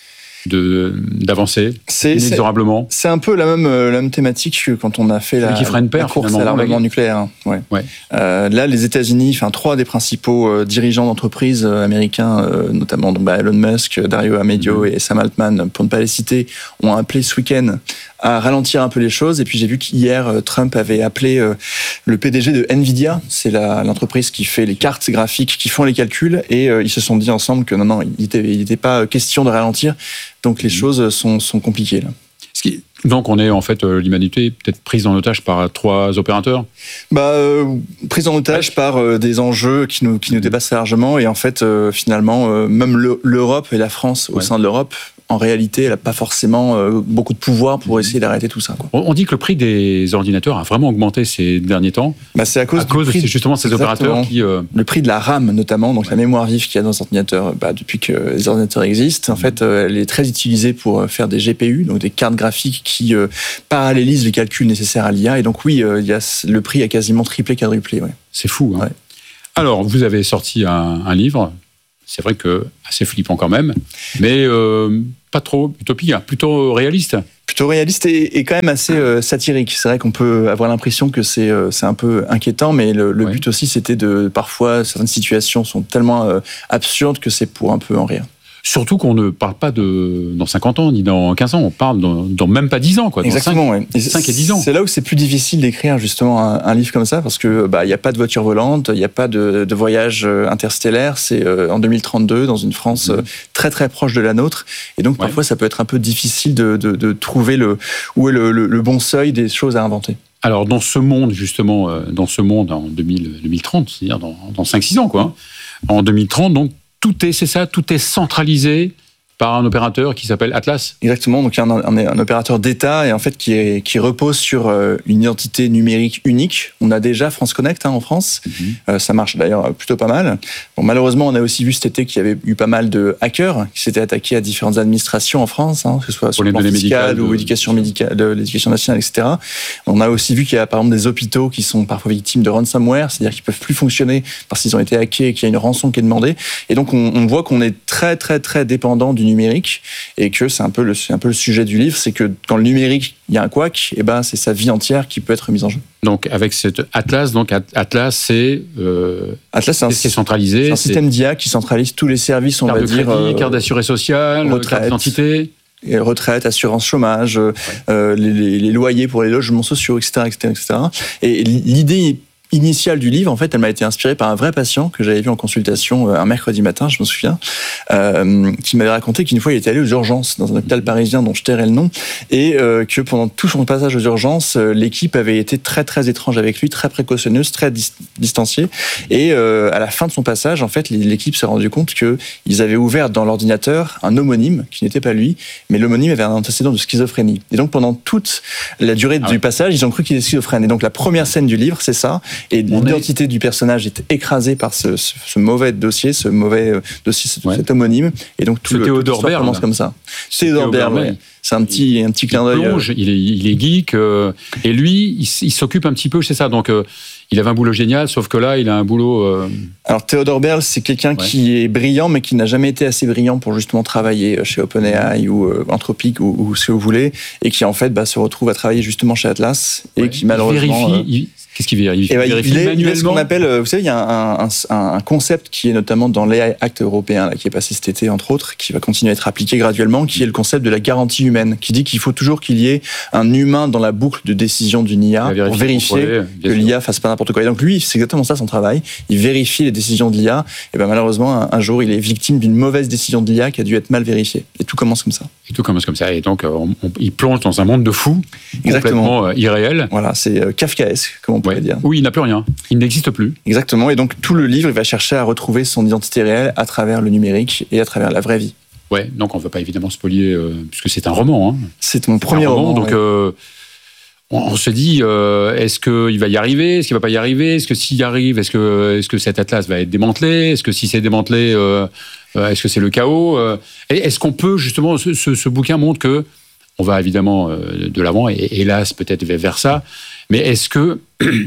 E: de, d'avancer c'est, inexorablement.
H: C'est, c'est un peu la même, la même thématique que quand on a fait la,
E: qui fera une paire,
H: la course à l'armement nucléaire. Ouais. Ouais. Euh, là, les États-Unis, enfin trois des principaux euh, dirigeants d'entreprises euh, américains, euh, notamment donc, bah, Elon Musk, Dario Amedeo mmh. et Sam Altman, pour ne pas les citer, ont appelé ce week-end à ralentir un peu les choses. Et puis j'ai vu qu'hier, Trump avait appelé euh, le P D G de Nvidia, c'est la, l'entreprise qui fait les cartes graphiques, qui font les calculs, et euh, ils se sont dit ensemble que non, non, il n'était il était pas question de ralentir, donc les mmh. choses sont, sont compliquées là.
E: Ce qui... Donc on est en fait, euh, l'humanité peut-être prise en otage par trois opérateurs
H: bah, euh, prise en otage ouais. par euh, des enjeux qui nous, qui nous dépassent largement, et en fait, euh, finalement, euh, même le, l'Europe et la France au ouais. sein de l'Europe, en réalité, elle n'a pas forcément euh, beaucoup de pouvoir pour essayer d'arrêter tout ça. Quoi.
E: On dit que le prix des ordinateurs a vraiment augmenté ces derniers temps.
H: Bah, c'est à cause,
E: à cause
H: prix
E: de justement ces opérateurs qui... Euh...
H: Le prix de la RAM, notamment, donc ouais. la mémoire vive qu'il y a dans les ordinateurs, bah, depuis que les ordinateurs existent, en mmh. fait, euh, elle est très utilisée pour faire des G P U, donc des cartes graphiques qui euh, parallélisent les calculs nécessaires à l'I A. Et donc oui, euh, y a, le prix a quasiment triplé, quadruplé. Ouais.
E: C'est fou. Hein.
H: Ouais.
E: Alors, vous avez sorti un, un livre, c'est vrai que assez flippant quand même, mais... Euh, pas trop utopique, plutôt réaliste.
H: Plutôt réaliste et, et quand même assez euh, satirique. C'est vrai qu'on peut avoir l'impression que c'est, euh, c'est un peu inquiétant, mais le, le ouais. but aussi, c'était de... Parfois, certaines situations sont tellement euh, absurdes que c'est pour un peu en rire.
E: Surtout qu'on ne parle pas de dans cinquante ans, ni dans quinze ans, on parle dans, dans même pas dix ans. Quoi,
H: exactement,
E: cinq, ouais. cinq et dix ans.
H: C'est là où c'est plus difficile d'écrire justement un, un livre comme ça, parce que bah, y a pas de voiture volante, il n'y a pas de, de voyage interstellaire, c'est euh, en deux mille trente-deux, dans une France mmh. très très proche de la nôtre, et donc ouais. parfois ça peut être un peu difficile de, de, de trouver le, où est le, le, le bon seuil des choses à inventer.
E: Alors dans ce monde, justement, euh, dans ce monde en deux mille, deux mille trente, c'est-à-dire dans, dans cinq six ans, quoi, hein, en deux mille trente, donc, Tout est, c'est ça, tout est centralisé par un opérateur qui s'appelle Atlas.
H: Exactement, donc il y a un, un, un opérateur d'État et en fait qui, est, qui repose sur euh, une identité numérique unique. On a déjà France Connect hein, en France, mm-hmm. euh, ça marche d'ailleurs plutôt pas mal. Bon, malheureusement, on a aussi vu cet été qu'il y avait eu pas mal de hackers qui s'étaient attaqués à différentes administrations en France, hein, que ce soit sur le plan fiscal ou l'éducation médicale, de l'éducation nationale, et cetera. On a aussi vu qu'il y a par exemple des hôpitaux qui sont parfois victimes de ransomware, c'est-à-dire qu'ils peuvent plus fonctionner parce qu'ils ont été hackés et qu'il y a une rançon qui est demandée. Et donc on, on voit qu'on est très très très dépendant du numérique et que c'est un peu le, c'est un peu le sujet du livre, c'est que quand le numérique, il y a un couac, et ben c'est sa vie entière qui peut être mise en jeu.
E: Donc avec cet Atlas, donc Atlas c'est euh,
H: Atlas c'est un,
E: c'est centralisé,
H: c'est un système d'I A qui centralise tous les services, on
E: carte
H: va
E: de
H: dire
E: crédit,
H: euh,
E: carte d'assurance sociale,
H: retraite,
E: carte d'identité.
H: Et retraite, assurance chômage, ouais. euh, les, les, les loyers pour les logements sociaux, et cetera, et cetera, et cetera. Et l'idée initiale du livre, en fait, elle m'a été inspirée par un vrai patient que j'avais vu en consultation un mercredi matin, je me souviens, euh, qui m'avait raconté qu'une fois il était allé aux urgences dans un hôpital parisien dont je tairai le nom, et euh, que pendant tout son passage aux urgences, euh, l'équipe avait été très très étrange avec lui, très précautionneuse, très dis- distanciée, et euh, à la fin de son passage, en fait, l'équipe s'est rendu compte que ils avaient ouvert dans l'ordinateur un homonyme qui n'était pas lui, mais l'homonyme avait un antécédent de schizophrénie. Et donc pendant toute la durée ah du ouais. passage, ils ont cru qu'il était schizophrène. Et donc la première scène du livre, c'est ça. Et On l'identité est... du personnage est écrasée par ce, ce, ce mauvais dossier, ce mauvais dossier, ouais. cet homonyme. Et donc tout
E: c'est
H: le
E: Théodore Berle
H: commence comme ça. C'est Théodore Berle, ouais. C'est un petit, un petit clin d'œil.
E: Plonge, il, est, il est geek, euh, et lui, il, il s'occupe un petit peu, c'est ça. Donc, euh, il avait un boulot génial, sauf que là, il a un boulot... Euh...
H: Alors, Théodore Berle, c'est quelqu'un ouais. qui est brillant, mais qui n'a jamais été assez brillant pour justement travailler chez OpenAI ou euh, Anthropic ou, ou ce que vous voulez, et qui, en fait, bah, se retrouve à travailler justement chez Atlas, et ouais. qui, malheureusement...
E: Il vérifie, euh, il... Qu'est-ce qu'il vérifie,
H: eh ben,
E: vérifie
H: il est,
E: manuellement.
H: Il est ce qu'on appelle, vous savez, il y a un, un, un concept qui est notamment dans l'A I Act européen, là, qui est passé cet été, entre autres, qui va continuer à être appliqué graduellement, qui est le concept de la garantie humaine, qui dit qu'il faut toujours qu'il y ait un humain dans la boucle de décision d'une I A pour vérifier que l'I A fasse pas n'importe quoi. Et donc lui, c'est exactement ça son travail. Il vérifie les décisions de l'I A. Et ben malheureusement, un, un jour, il est victime d'une mauvaise décision de l'I A qui a dû être mal vérifiée. Et tout commence comme ça.
E: Et tout commence comme ça. Et donc, on, on, il plonge dans un monde de fous,
H: exactement.
E: complètement irréel.
H: Voilà, c'est euh, kafkaesque, comme on pourrait
E: ouais.
H: dire.
E: Oui, il n'a plus rien. Il n'existe plus.
H: Exactement. Et donc, tout le livre, il va chercher à retrouver son identité réelle à travers le numérique et à travers la vraie vie.
E: Ouais, donc on ne veut pas évidemment spoiler, euh, puisque c'est un roman. Hein.
H: C'est mon premier roman.
E: roman donc,
H: ouais.
E: euh, on, on se dit, euh, est-ce qu'il va y arriver? Est-ce qu'il ne va pas y arriver? Est-ce que s'il y arrive, est-ce que, est-ce que cet atlas va être démantelé? Est-ce que si c'est démantelé, euh, euh, est-ce que c'est le chaos? euh, Est-ce qu'on peut, justement, ce, ce, ce bouquin montre que on va évidemment euh, de l'avant, et hélas, peut-être vers ça, mais est-ce que,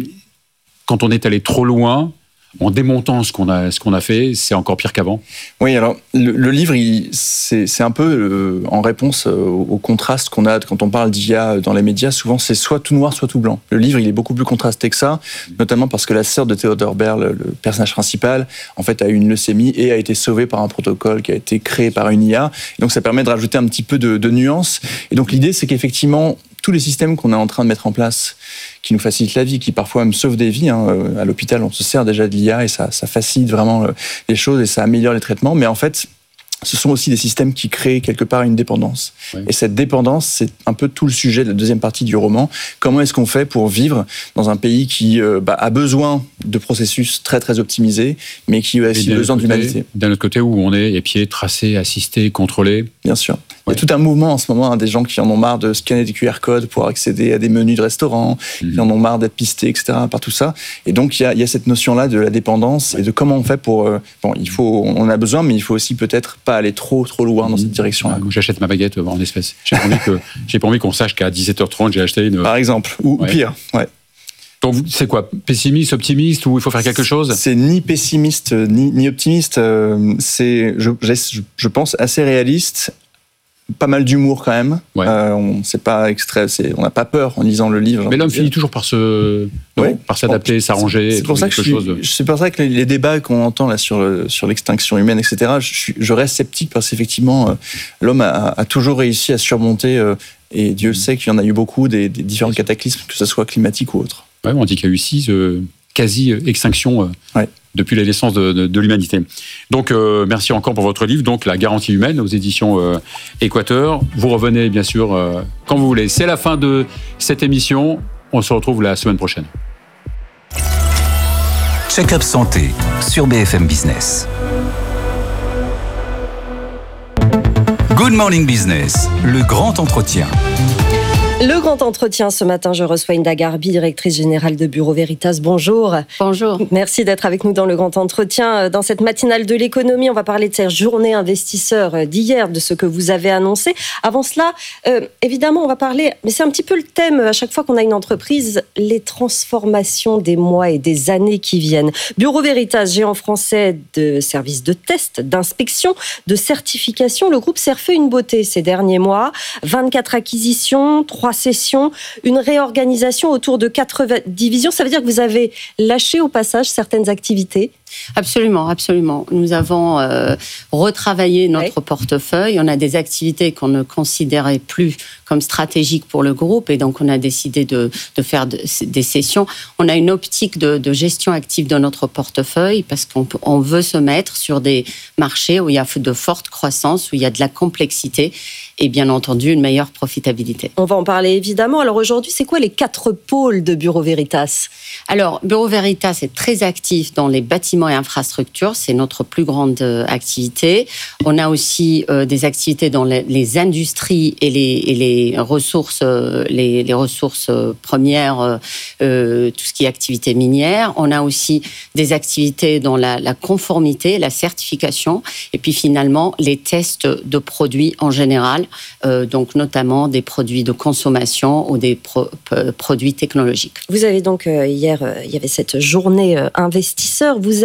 E: quand on est allé trop loin, en démontant ce qu'on a, ce qu'on a fait, c'est encore pire qu'avant?
H: Oui, alors le, le livre, il, c'est, c'est un peu euh, en réponse euh, au contraste qu'on a quand on parle d'I A dans les médias. Souvent, c'est soit tout noir, soit tout blanc. Le livre, il est beaucoup plus contrasté que ça, notamment parce que la sœur de Theodore Berl, le personnage principal, en fait, a eu une leucémie et a été sauvée par un protocole qui a été créé par une I A. Et donc, ça permet de rajouter un petit peu de, de nuance. Et donc, l'idée, c'est qu'effectivement, tous les systèmes qu'on est en train de mettre en place, qui nous facilitent la vie, qui parfois même sauvent des vies. Hein. À l'hôpital, on se sert déjà de l'I A et ça, ça facilite vraiment les choses et ça améliore les traitements. Mais en fait, ce sont aussi des systèmes qui créent quelque part une dépendance. Oui. Et cette dépendance, c'est un peu tout le sujet de la deuxième partie du roman. Comment est-ce qu'on fait pour vivre dans un pays qui euh, bah, a besoin de processus très très optimisés, mais qui a aussi besoin côté, d'humanité.
E: D'un autre côté, où on est épié, tracé, assisté, contrôlé.
H: Bien sûr. Ouais. Il y a tout un mouvement en ce moment, hein, des gens qui en ont marre de scanner des Q R codes pour accéder à des menus de restaurants, mmh. qui en ont marre d'être pistés, et cetera, par tout ça. Et donc, il y a, il y a cette notion-là de la dépendance et de comment on fait pour... Euh, bon, il faut, on a besoin, mais il faut aussi peut-être pas aller trop, trop loin dans mmh. cette direction-là.
E: Moi, j'achète ma baguette en espèces. J'ai pas envie, que, j'ai pas envie qu'on sache qu'à dix-sept heures trente, j'ai acheté une...
H: Par exemple, ou, ouais. ou pire, ouais.
E: Donc, c'est quoi? Pessimiste, optimiste, ou il faut faire quelque chose?
H: C'est ni pessimiste, ni, ni optimiste. Euh, c'est, je, je, je pense, assez réaliste. Pas mal d'humour quand même. Ouais. Euh, on c'est pas extrait, c'est, on n'a pas peur en lisant le livre.
E: Mais l'homme finit toujours par se, ouais. par s'adapter, bon, s'arranger.
H: C'est pour ça que je, chose de... c'est pour ça que les débats qu'on entend là sur le, sur l'extinction humaine, et cetera. Je, je reste sceptique parce qu'effectivement, euh, l'homme a, a toujours réussi à surmonter, euh, et Dieu mmh. sait qu'il y en a eu beaucoup des, des différents cataclysmes, que ce soit climatique ou autre.
E: Ouais, on dit qu'il y a eu six euh, quasi-extinctions. Euh, ouais. Depuis la naissance de, de, de l'humanité. Donc, euh, merci encore pour votre livre, donc La garantie humaine, aux éditions euh, Équateur. Vous revenez, bien sûr, euh, quand vous voulez. C'est la fin de cette émission. On se retrouve la semaine prochaine.
C: Check-up santé sur B F M Business. Good Morning Business, le grand entretien.
I: Le grand entretien ce matin, je reçois Hinda Gharbi, directrice générale de Bureau Veritas. Bonjour.
B: Bonjour.
I: Merci d'être avec nous dans le grand entretien. Dans cette matinale de l'économie, on va parler de cette journée investisseur d'hier, de ce que vous avez annoncé. Avant cela, euh, évidemment, on va parler, mais c'est un petit peu le thème à chaque fois qu'on a une entreprise, les transformations des mois et des années qui viennent. Bureau Veritas, géant français de services de test, d'inspection, de certification. Le groupe s'est refait une beauté ces derniers mois. vingt-quatre acquisitions, trois sessions, une réorganisation autour de quatre divisions. Ça veut dire que vous avez lâché au passage certaines activités?
J: Absolument, absolument. Nous avons euh, retravaillé notre oui. portefeuille. On a des activités qu'on ne considérait plus comme stratégiques pour le groupe et donc on a décidé de, de faire de, des sessions. On a une optique de, de gestion active de notre portefeuille parce qu'on on veut se mettre sur des marchés où il y a de fortes croissances, où il y a de la complexité et bien entendu une meilleure profitabilité.
I: On va en parler évidemment. Alors aujourd'hui, c'est quoi les quatre pôles de Bureau Veritas?
J: Alors, Bureau Veritas est très actif dans les bâtiments et infrastructures, c'est notre plus grande activité. On a aussi euh, des activités dans les, les industries et les, et les ressources, euh, les, les ressources premières, euh, tout ce qui est activité minière. On a aussi des activités dans la, la conformité, la certification, et puis finalement les tests de produits en général, euh, donc notamment des produits de consommation ou des pro, p- produits technologiques.
I: Vous avez donc euh, hier, euh, il y avait cette journée euh, investisseur. Vous avez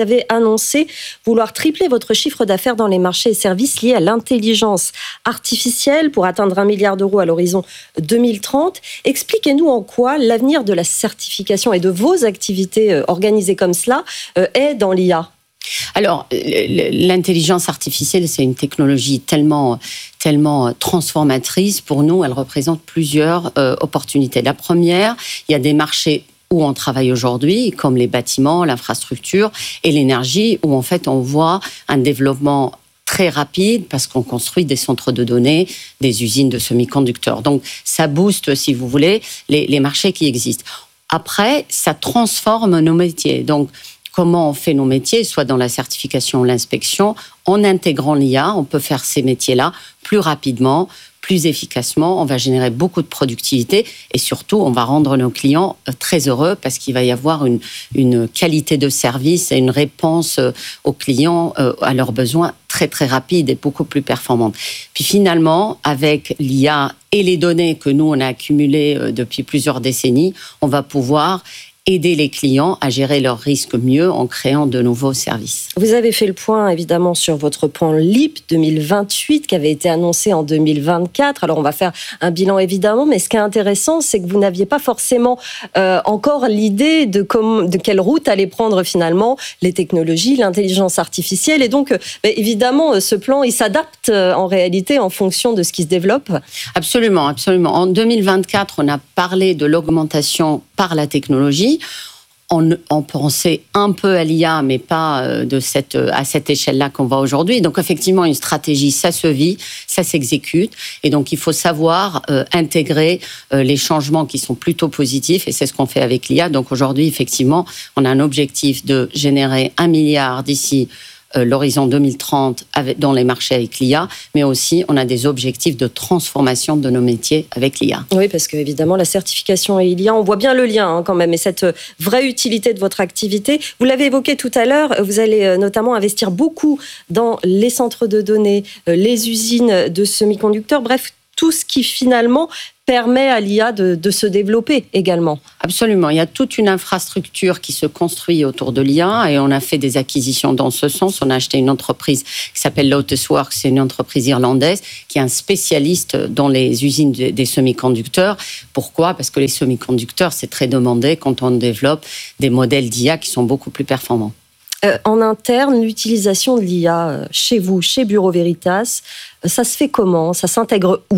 I: avez annoncé vouloir tripler votre chiffre d'affaires dans les marchés et services liés à l'intelligence artificielle pour atteindre un milliard d'euros à l'horizon deux mille trente. Expliquez-nous en quoi l'avenir de la certification et de vos activités organisées comme cela est dans l'I A.
J: Alors, l'intelligence artificielle, c'est une technologie tellement, tellement transformatrice. Pour nous, elle représente plusieurs euh, opportunités. La première, il y a des marchés où on travaille aujourd'hui, comme les bâtiments, l'infrastructure et l'énergie, où en fait on voit un développement très rapide parce qu'on construit des centres de données, des usines de semi-conducteurs. Donc, ça booste, si vous voulez, les, les marchés qui existent. Après, ça transforme nos métiers. Donc, comment on fait nos métiers, soit dans la certification ou l'inspection, en intégrant l'I A, on peut faire ces métiers-là plus rapidement, plus efficacement, on va générer beaucoup de productivité et surtout, on va rendre nos clients très heureux parce qu'il va y avoir une, une qualité de service et une réponse aux clients à leurs besoins très très rapide et beaucoup plus performante. Puis finalement, avec l'I A et les données que nous, on a accumulées depuis plusieurs décennies, on va pouvoir aider les clients à gérer leurs risques mieux en créant de nouveaux services.
I: Vous avez fait le point évidemment sur votre plan L I P deux mille vingt-huit qui avait été annoncé en deux mille vingt-quatre. Alors on va faire un bilan évidemment, mais ce qui est intéressant, c'est que vous n'aviez pas forcément euh, encore l'idée de, com- de quelle route allaient prendre finalement les technologies, l'intelligence artificielle. Et donc euh, évidemment, ce plan, il s'adapte euh, en réalité en fonction de ce qui se développe.
J: Absolument, absolument. En deux mille vingt-quatre, on a parlé de l'augmentation par la technologie. On, on pensait un peu à l'I A, mais pas de cette, à cette échelle-là qu'on voit aujourd'hui. Donc effectivement, une stratégie, ça se vit, ça s'exécute. Et donc il faut savoir euh, intégrer euh, les changements qui sont plutôt positifs. Et c'est ce qu'on fait avec l'I A. Donc aujourd'hui, effectivement, on a un objectif de générer un milliard d'ici l'horizon deux mille trente avec, dans les marchés avec l'I A, mais aussi on a des objectifs de transformation de nos métiers avec l'I A.
I: Oui, parce qu'évidemment, la certification et l'I A, on voit bien le lien hein, quand même, et cette vraie utilité de votre activité. Vous l'avez évoqué tout à l'heure, vous allez notamment investir beaucoup dans les centres de données, les usines de semi-conducteurs, bref, tout ce qui finalement permet à l'I A de, de se développer également.
J: Absolument. Il y a toute une infrastructure qui se construit autour de l'I A et on a fait des acquisitions dans ce sens. On a acheté une entreprise qui s'appelle Lotus Works, c'est une entreprise irlandaise qui est un spécialiste dans les usines des semi-conducteurs. Pourquoi ? Parce que les semi-conducteurs, c'est très demandé quand on développe des modèles d'I A qui sont beaucoup plus performants.
I: Euh, en interne, l'utilisation de l'I A chez vous, chez Bureau Veritas, ça se fait comment ? Ça s'intègre où ?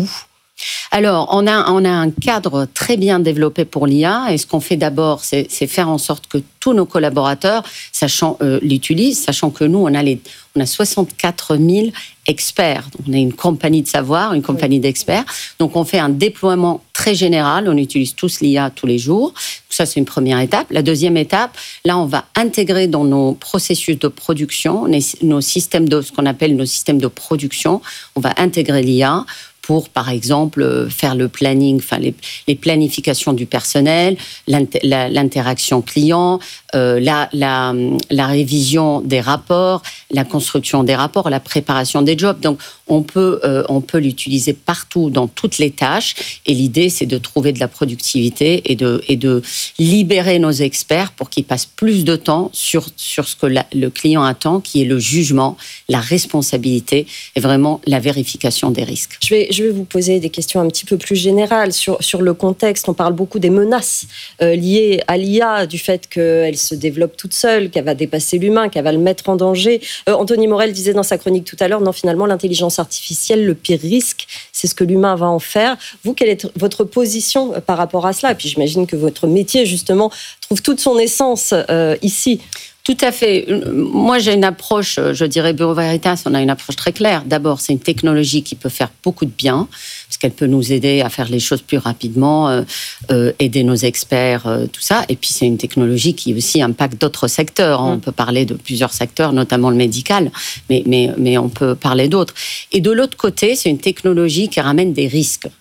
J: Alors, on a, on a un cadre très bien développé pour l'I A et ce qu'on fait d'abord, c'est, c'est faire en sorte que tous nos collaborateurs sachant, euh, l'utilisent, sachant que nous, on a, les, on a soixante-quatre mille experts. On est une compagnie de savoir, une compagnie oui. d'experts. Donc, on fait un déploiement très général. On utilise tous l'I A tous les jours. Ça, c'est une première étape. La deuxième étape, là, on va intégrer dans nos processus de production, nos systèmes de, ce qu'on appelle nos systèmes de production. On va intégrer l'I A pour, par exemple, faire le planning, enfin les, les planifications du personnel, l'inter, la, l'interaction client, euh, la, la, la révision des rapports, la construction des rapports, la préparation des jobs. Donc, on peut, euh, on peut l'utiliser partout, dans toutes les tâches. Et l'idée, c'est de trouver de la productivité et de, et de libérer nos experts pour qu'ils passent plus de temps sur, sur ce que la, le client attend, qui est le jugement, la responsabilité et vraiment la vérification des risques.
I: Je vais, je vais vous poser des questions un petit peu plus générales sur, sur le contexte. On parle beaucoup des menaces euh, liées à l'I A, du fait qu'elle se développe toute seule, qu'elle va dépasser l'humain, qu'elle va le mettre en danger. Euh, Anthony Morel disait dans sa chronique tout à l'heure, non, finalement, l'intelligence artificielle, le pire risque, c'est ce que l'humain va en faire. Vous, quelle est votre position par rapport à cela ? Et puis j'imagine que votre métier, justement, trouve toute son essence euh, ici.
J: Tout à fait. Moi, j'ai une approche, je dirais, Bureau Veritas, on a une approche très claire. D'abord, c'est une technologie qui peut faire beaucoup de bien, parce qu'elle peut nous aider à faire les choses plus rapidement, euh, euh, aider nos experts, euh, tout ça. Et puis, c'est une technologie qui aussi impacte d'autres secteurs. Mmh. On peut parler de plusieurs secteurs, notamment le médical, mais, mais, mais on peut parler d'autres. Et de l'autre côté, c'est une technologie qui ramène des risques.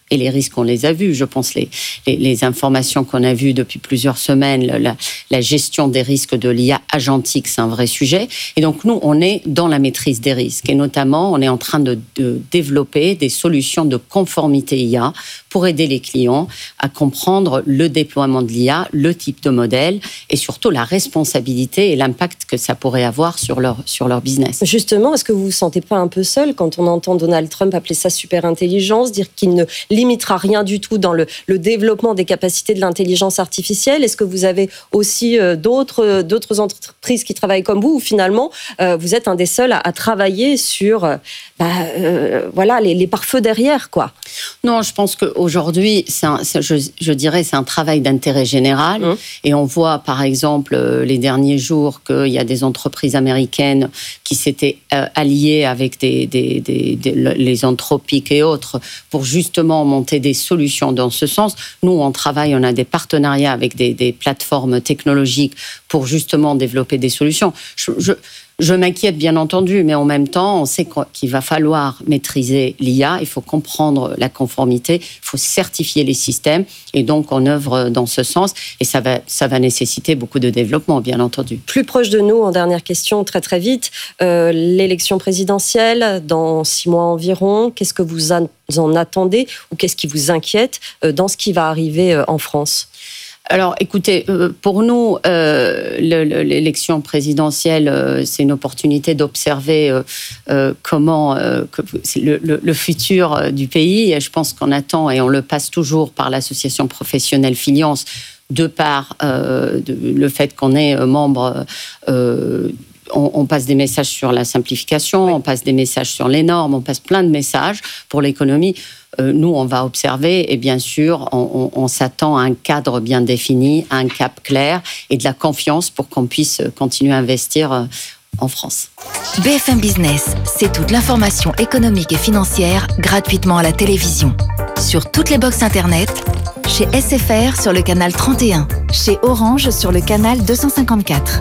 J: Et les risques, on les a vus. Je pense les, les, les informations qu'on a vues depuis plusieurs semaines, la, la gestion des risques de l'I A agentique, c'est un vrai sujet. Et donc, nous, on est dans la maîtrise des risques. Et notamment, on est en train de, de développer des solutions de conformité I A pour aider les clients à comprendre le déploiement de l'I A, le type de modèle et surtout la responsabilité et l'impact que ça pourrait avoir sur leur, sur leur business.
I: Justement, est-ce que vous vous sentez pas un peu seul quand on entend Donald Trump appeler ça super intelligence, dire qu'il ne limitera rien du tout dans le, le développement des capacités de l'intelligence artificielle? Est-ce que vous avez aussi euh, d'autres, d'autres entreprises qui travaillent comme vous, ou finalement euh, vous êtes un des seuls à, à travailler sur euh, bah, euh, voilà, les, les pare-feux derrière, quoi?
J: Non, je pense qu'aujourd'hui, c'est un, c'est, je, je dirais c'est un travail d'intérêt général. Mmh. Et on voit, par exemple, les derniers jours qu'il y a des entreprises américaines qui s'étaient euh, alliées avec des, des, des, des, les Anthropic et autres pour justement monter des solutions dans ce sens. Nous, on travaille, on a des partenariats avec des, des plateformes technologiques pour justement développer des solutions. Je, je, Je m'inquiète bien entendu, mais en même temps, on sait qu'il va falloir maîtriser l'I A, il faut comprendre la conformité, il faut certifier les systèmes, et donc on œuvre dans ce sens, et ça va, ça va nécessiter beaucoup de développement, bien entendu.
I: Plus proche de nous, en dernière question, très très vite, euh, l'élection présidentielle, dans six mois environ, qu'est-ce que vous en attendez, ou qu'est-ce qui vous inquiète euh, dans ce qui va arriver euh, en France ?
J: Alors, écoutez, pour nous, euh, l'élection présidentielle, euh, c'est une opportunité d'observer euh, euh, comment euh, que, le, le, le futur du pays. Et je pense qu'on attend, et on le passe toujours par l'association professionnelle Filiance, de par euh, de, le fait qu'on est membre. Euh, On, on passe des messages sur la simplification, oui. On passe des messages sur les normes, on passe plein de messages pour l'économie. Euh, nous, on va observer et bien sûr, on, on, on s'attend à un cadre bien défini, à un cap clair et de la confiance pour qu'on puisse continuer à investir en France.
D: B F M Business, c'est toute l'information économique et financière gratuitement à la télévision. Sur toutes les box Internet, chez S F R sur le canal trente et un, chez Orange sur le canal deux cent cinquante-quatre.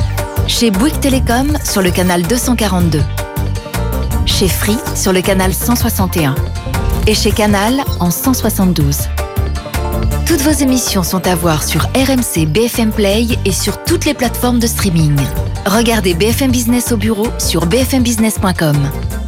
D: Chez Bouygues Télécom sur le canal deux cent quarante-deux. Chez Free sur le canal cent soixante et un. Et chez Canal en cent soixante-douze. Toutes vos émissions sont à voir sur R M C B F M Play et sur toutes les plateformes de streaming. Regardez B F M Business au bureau sur b f m business point com.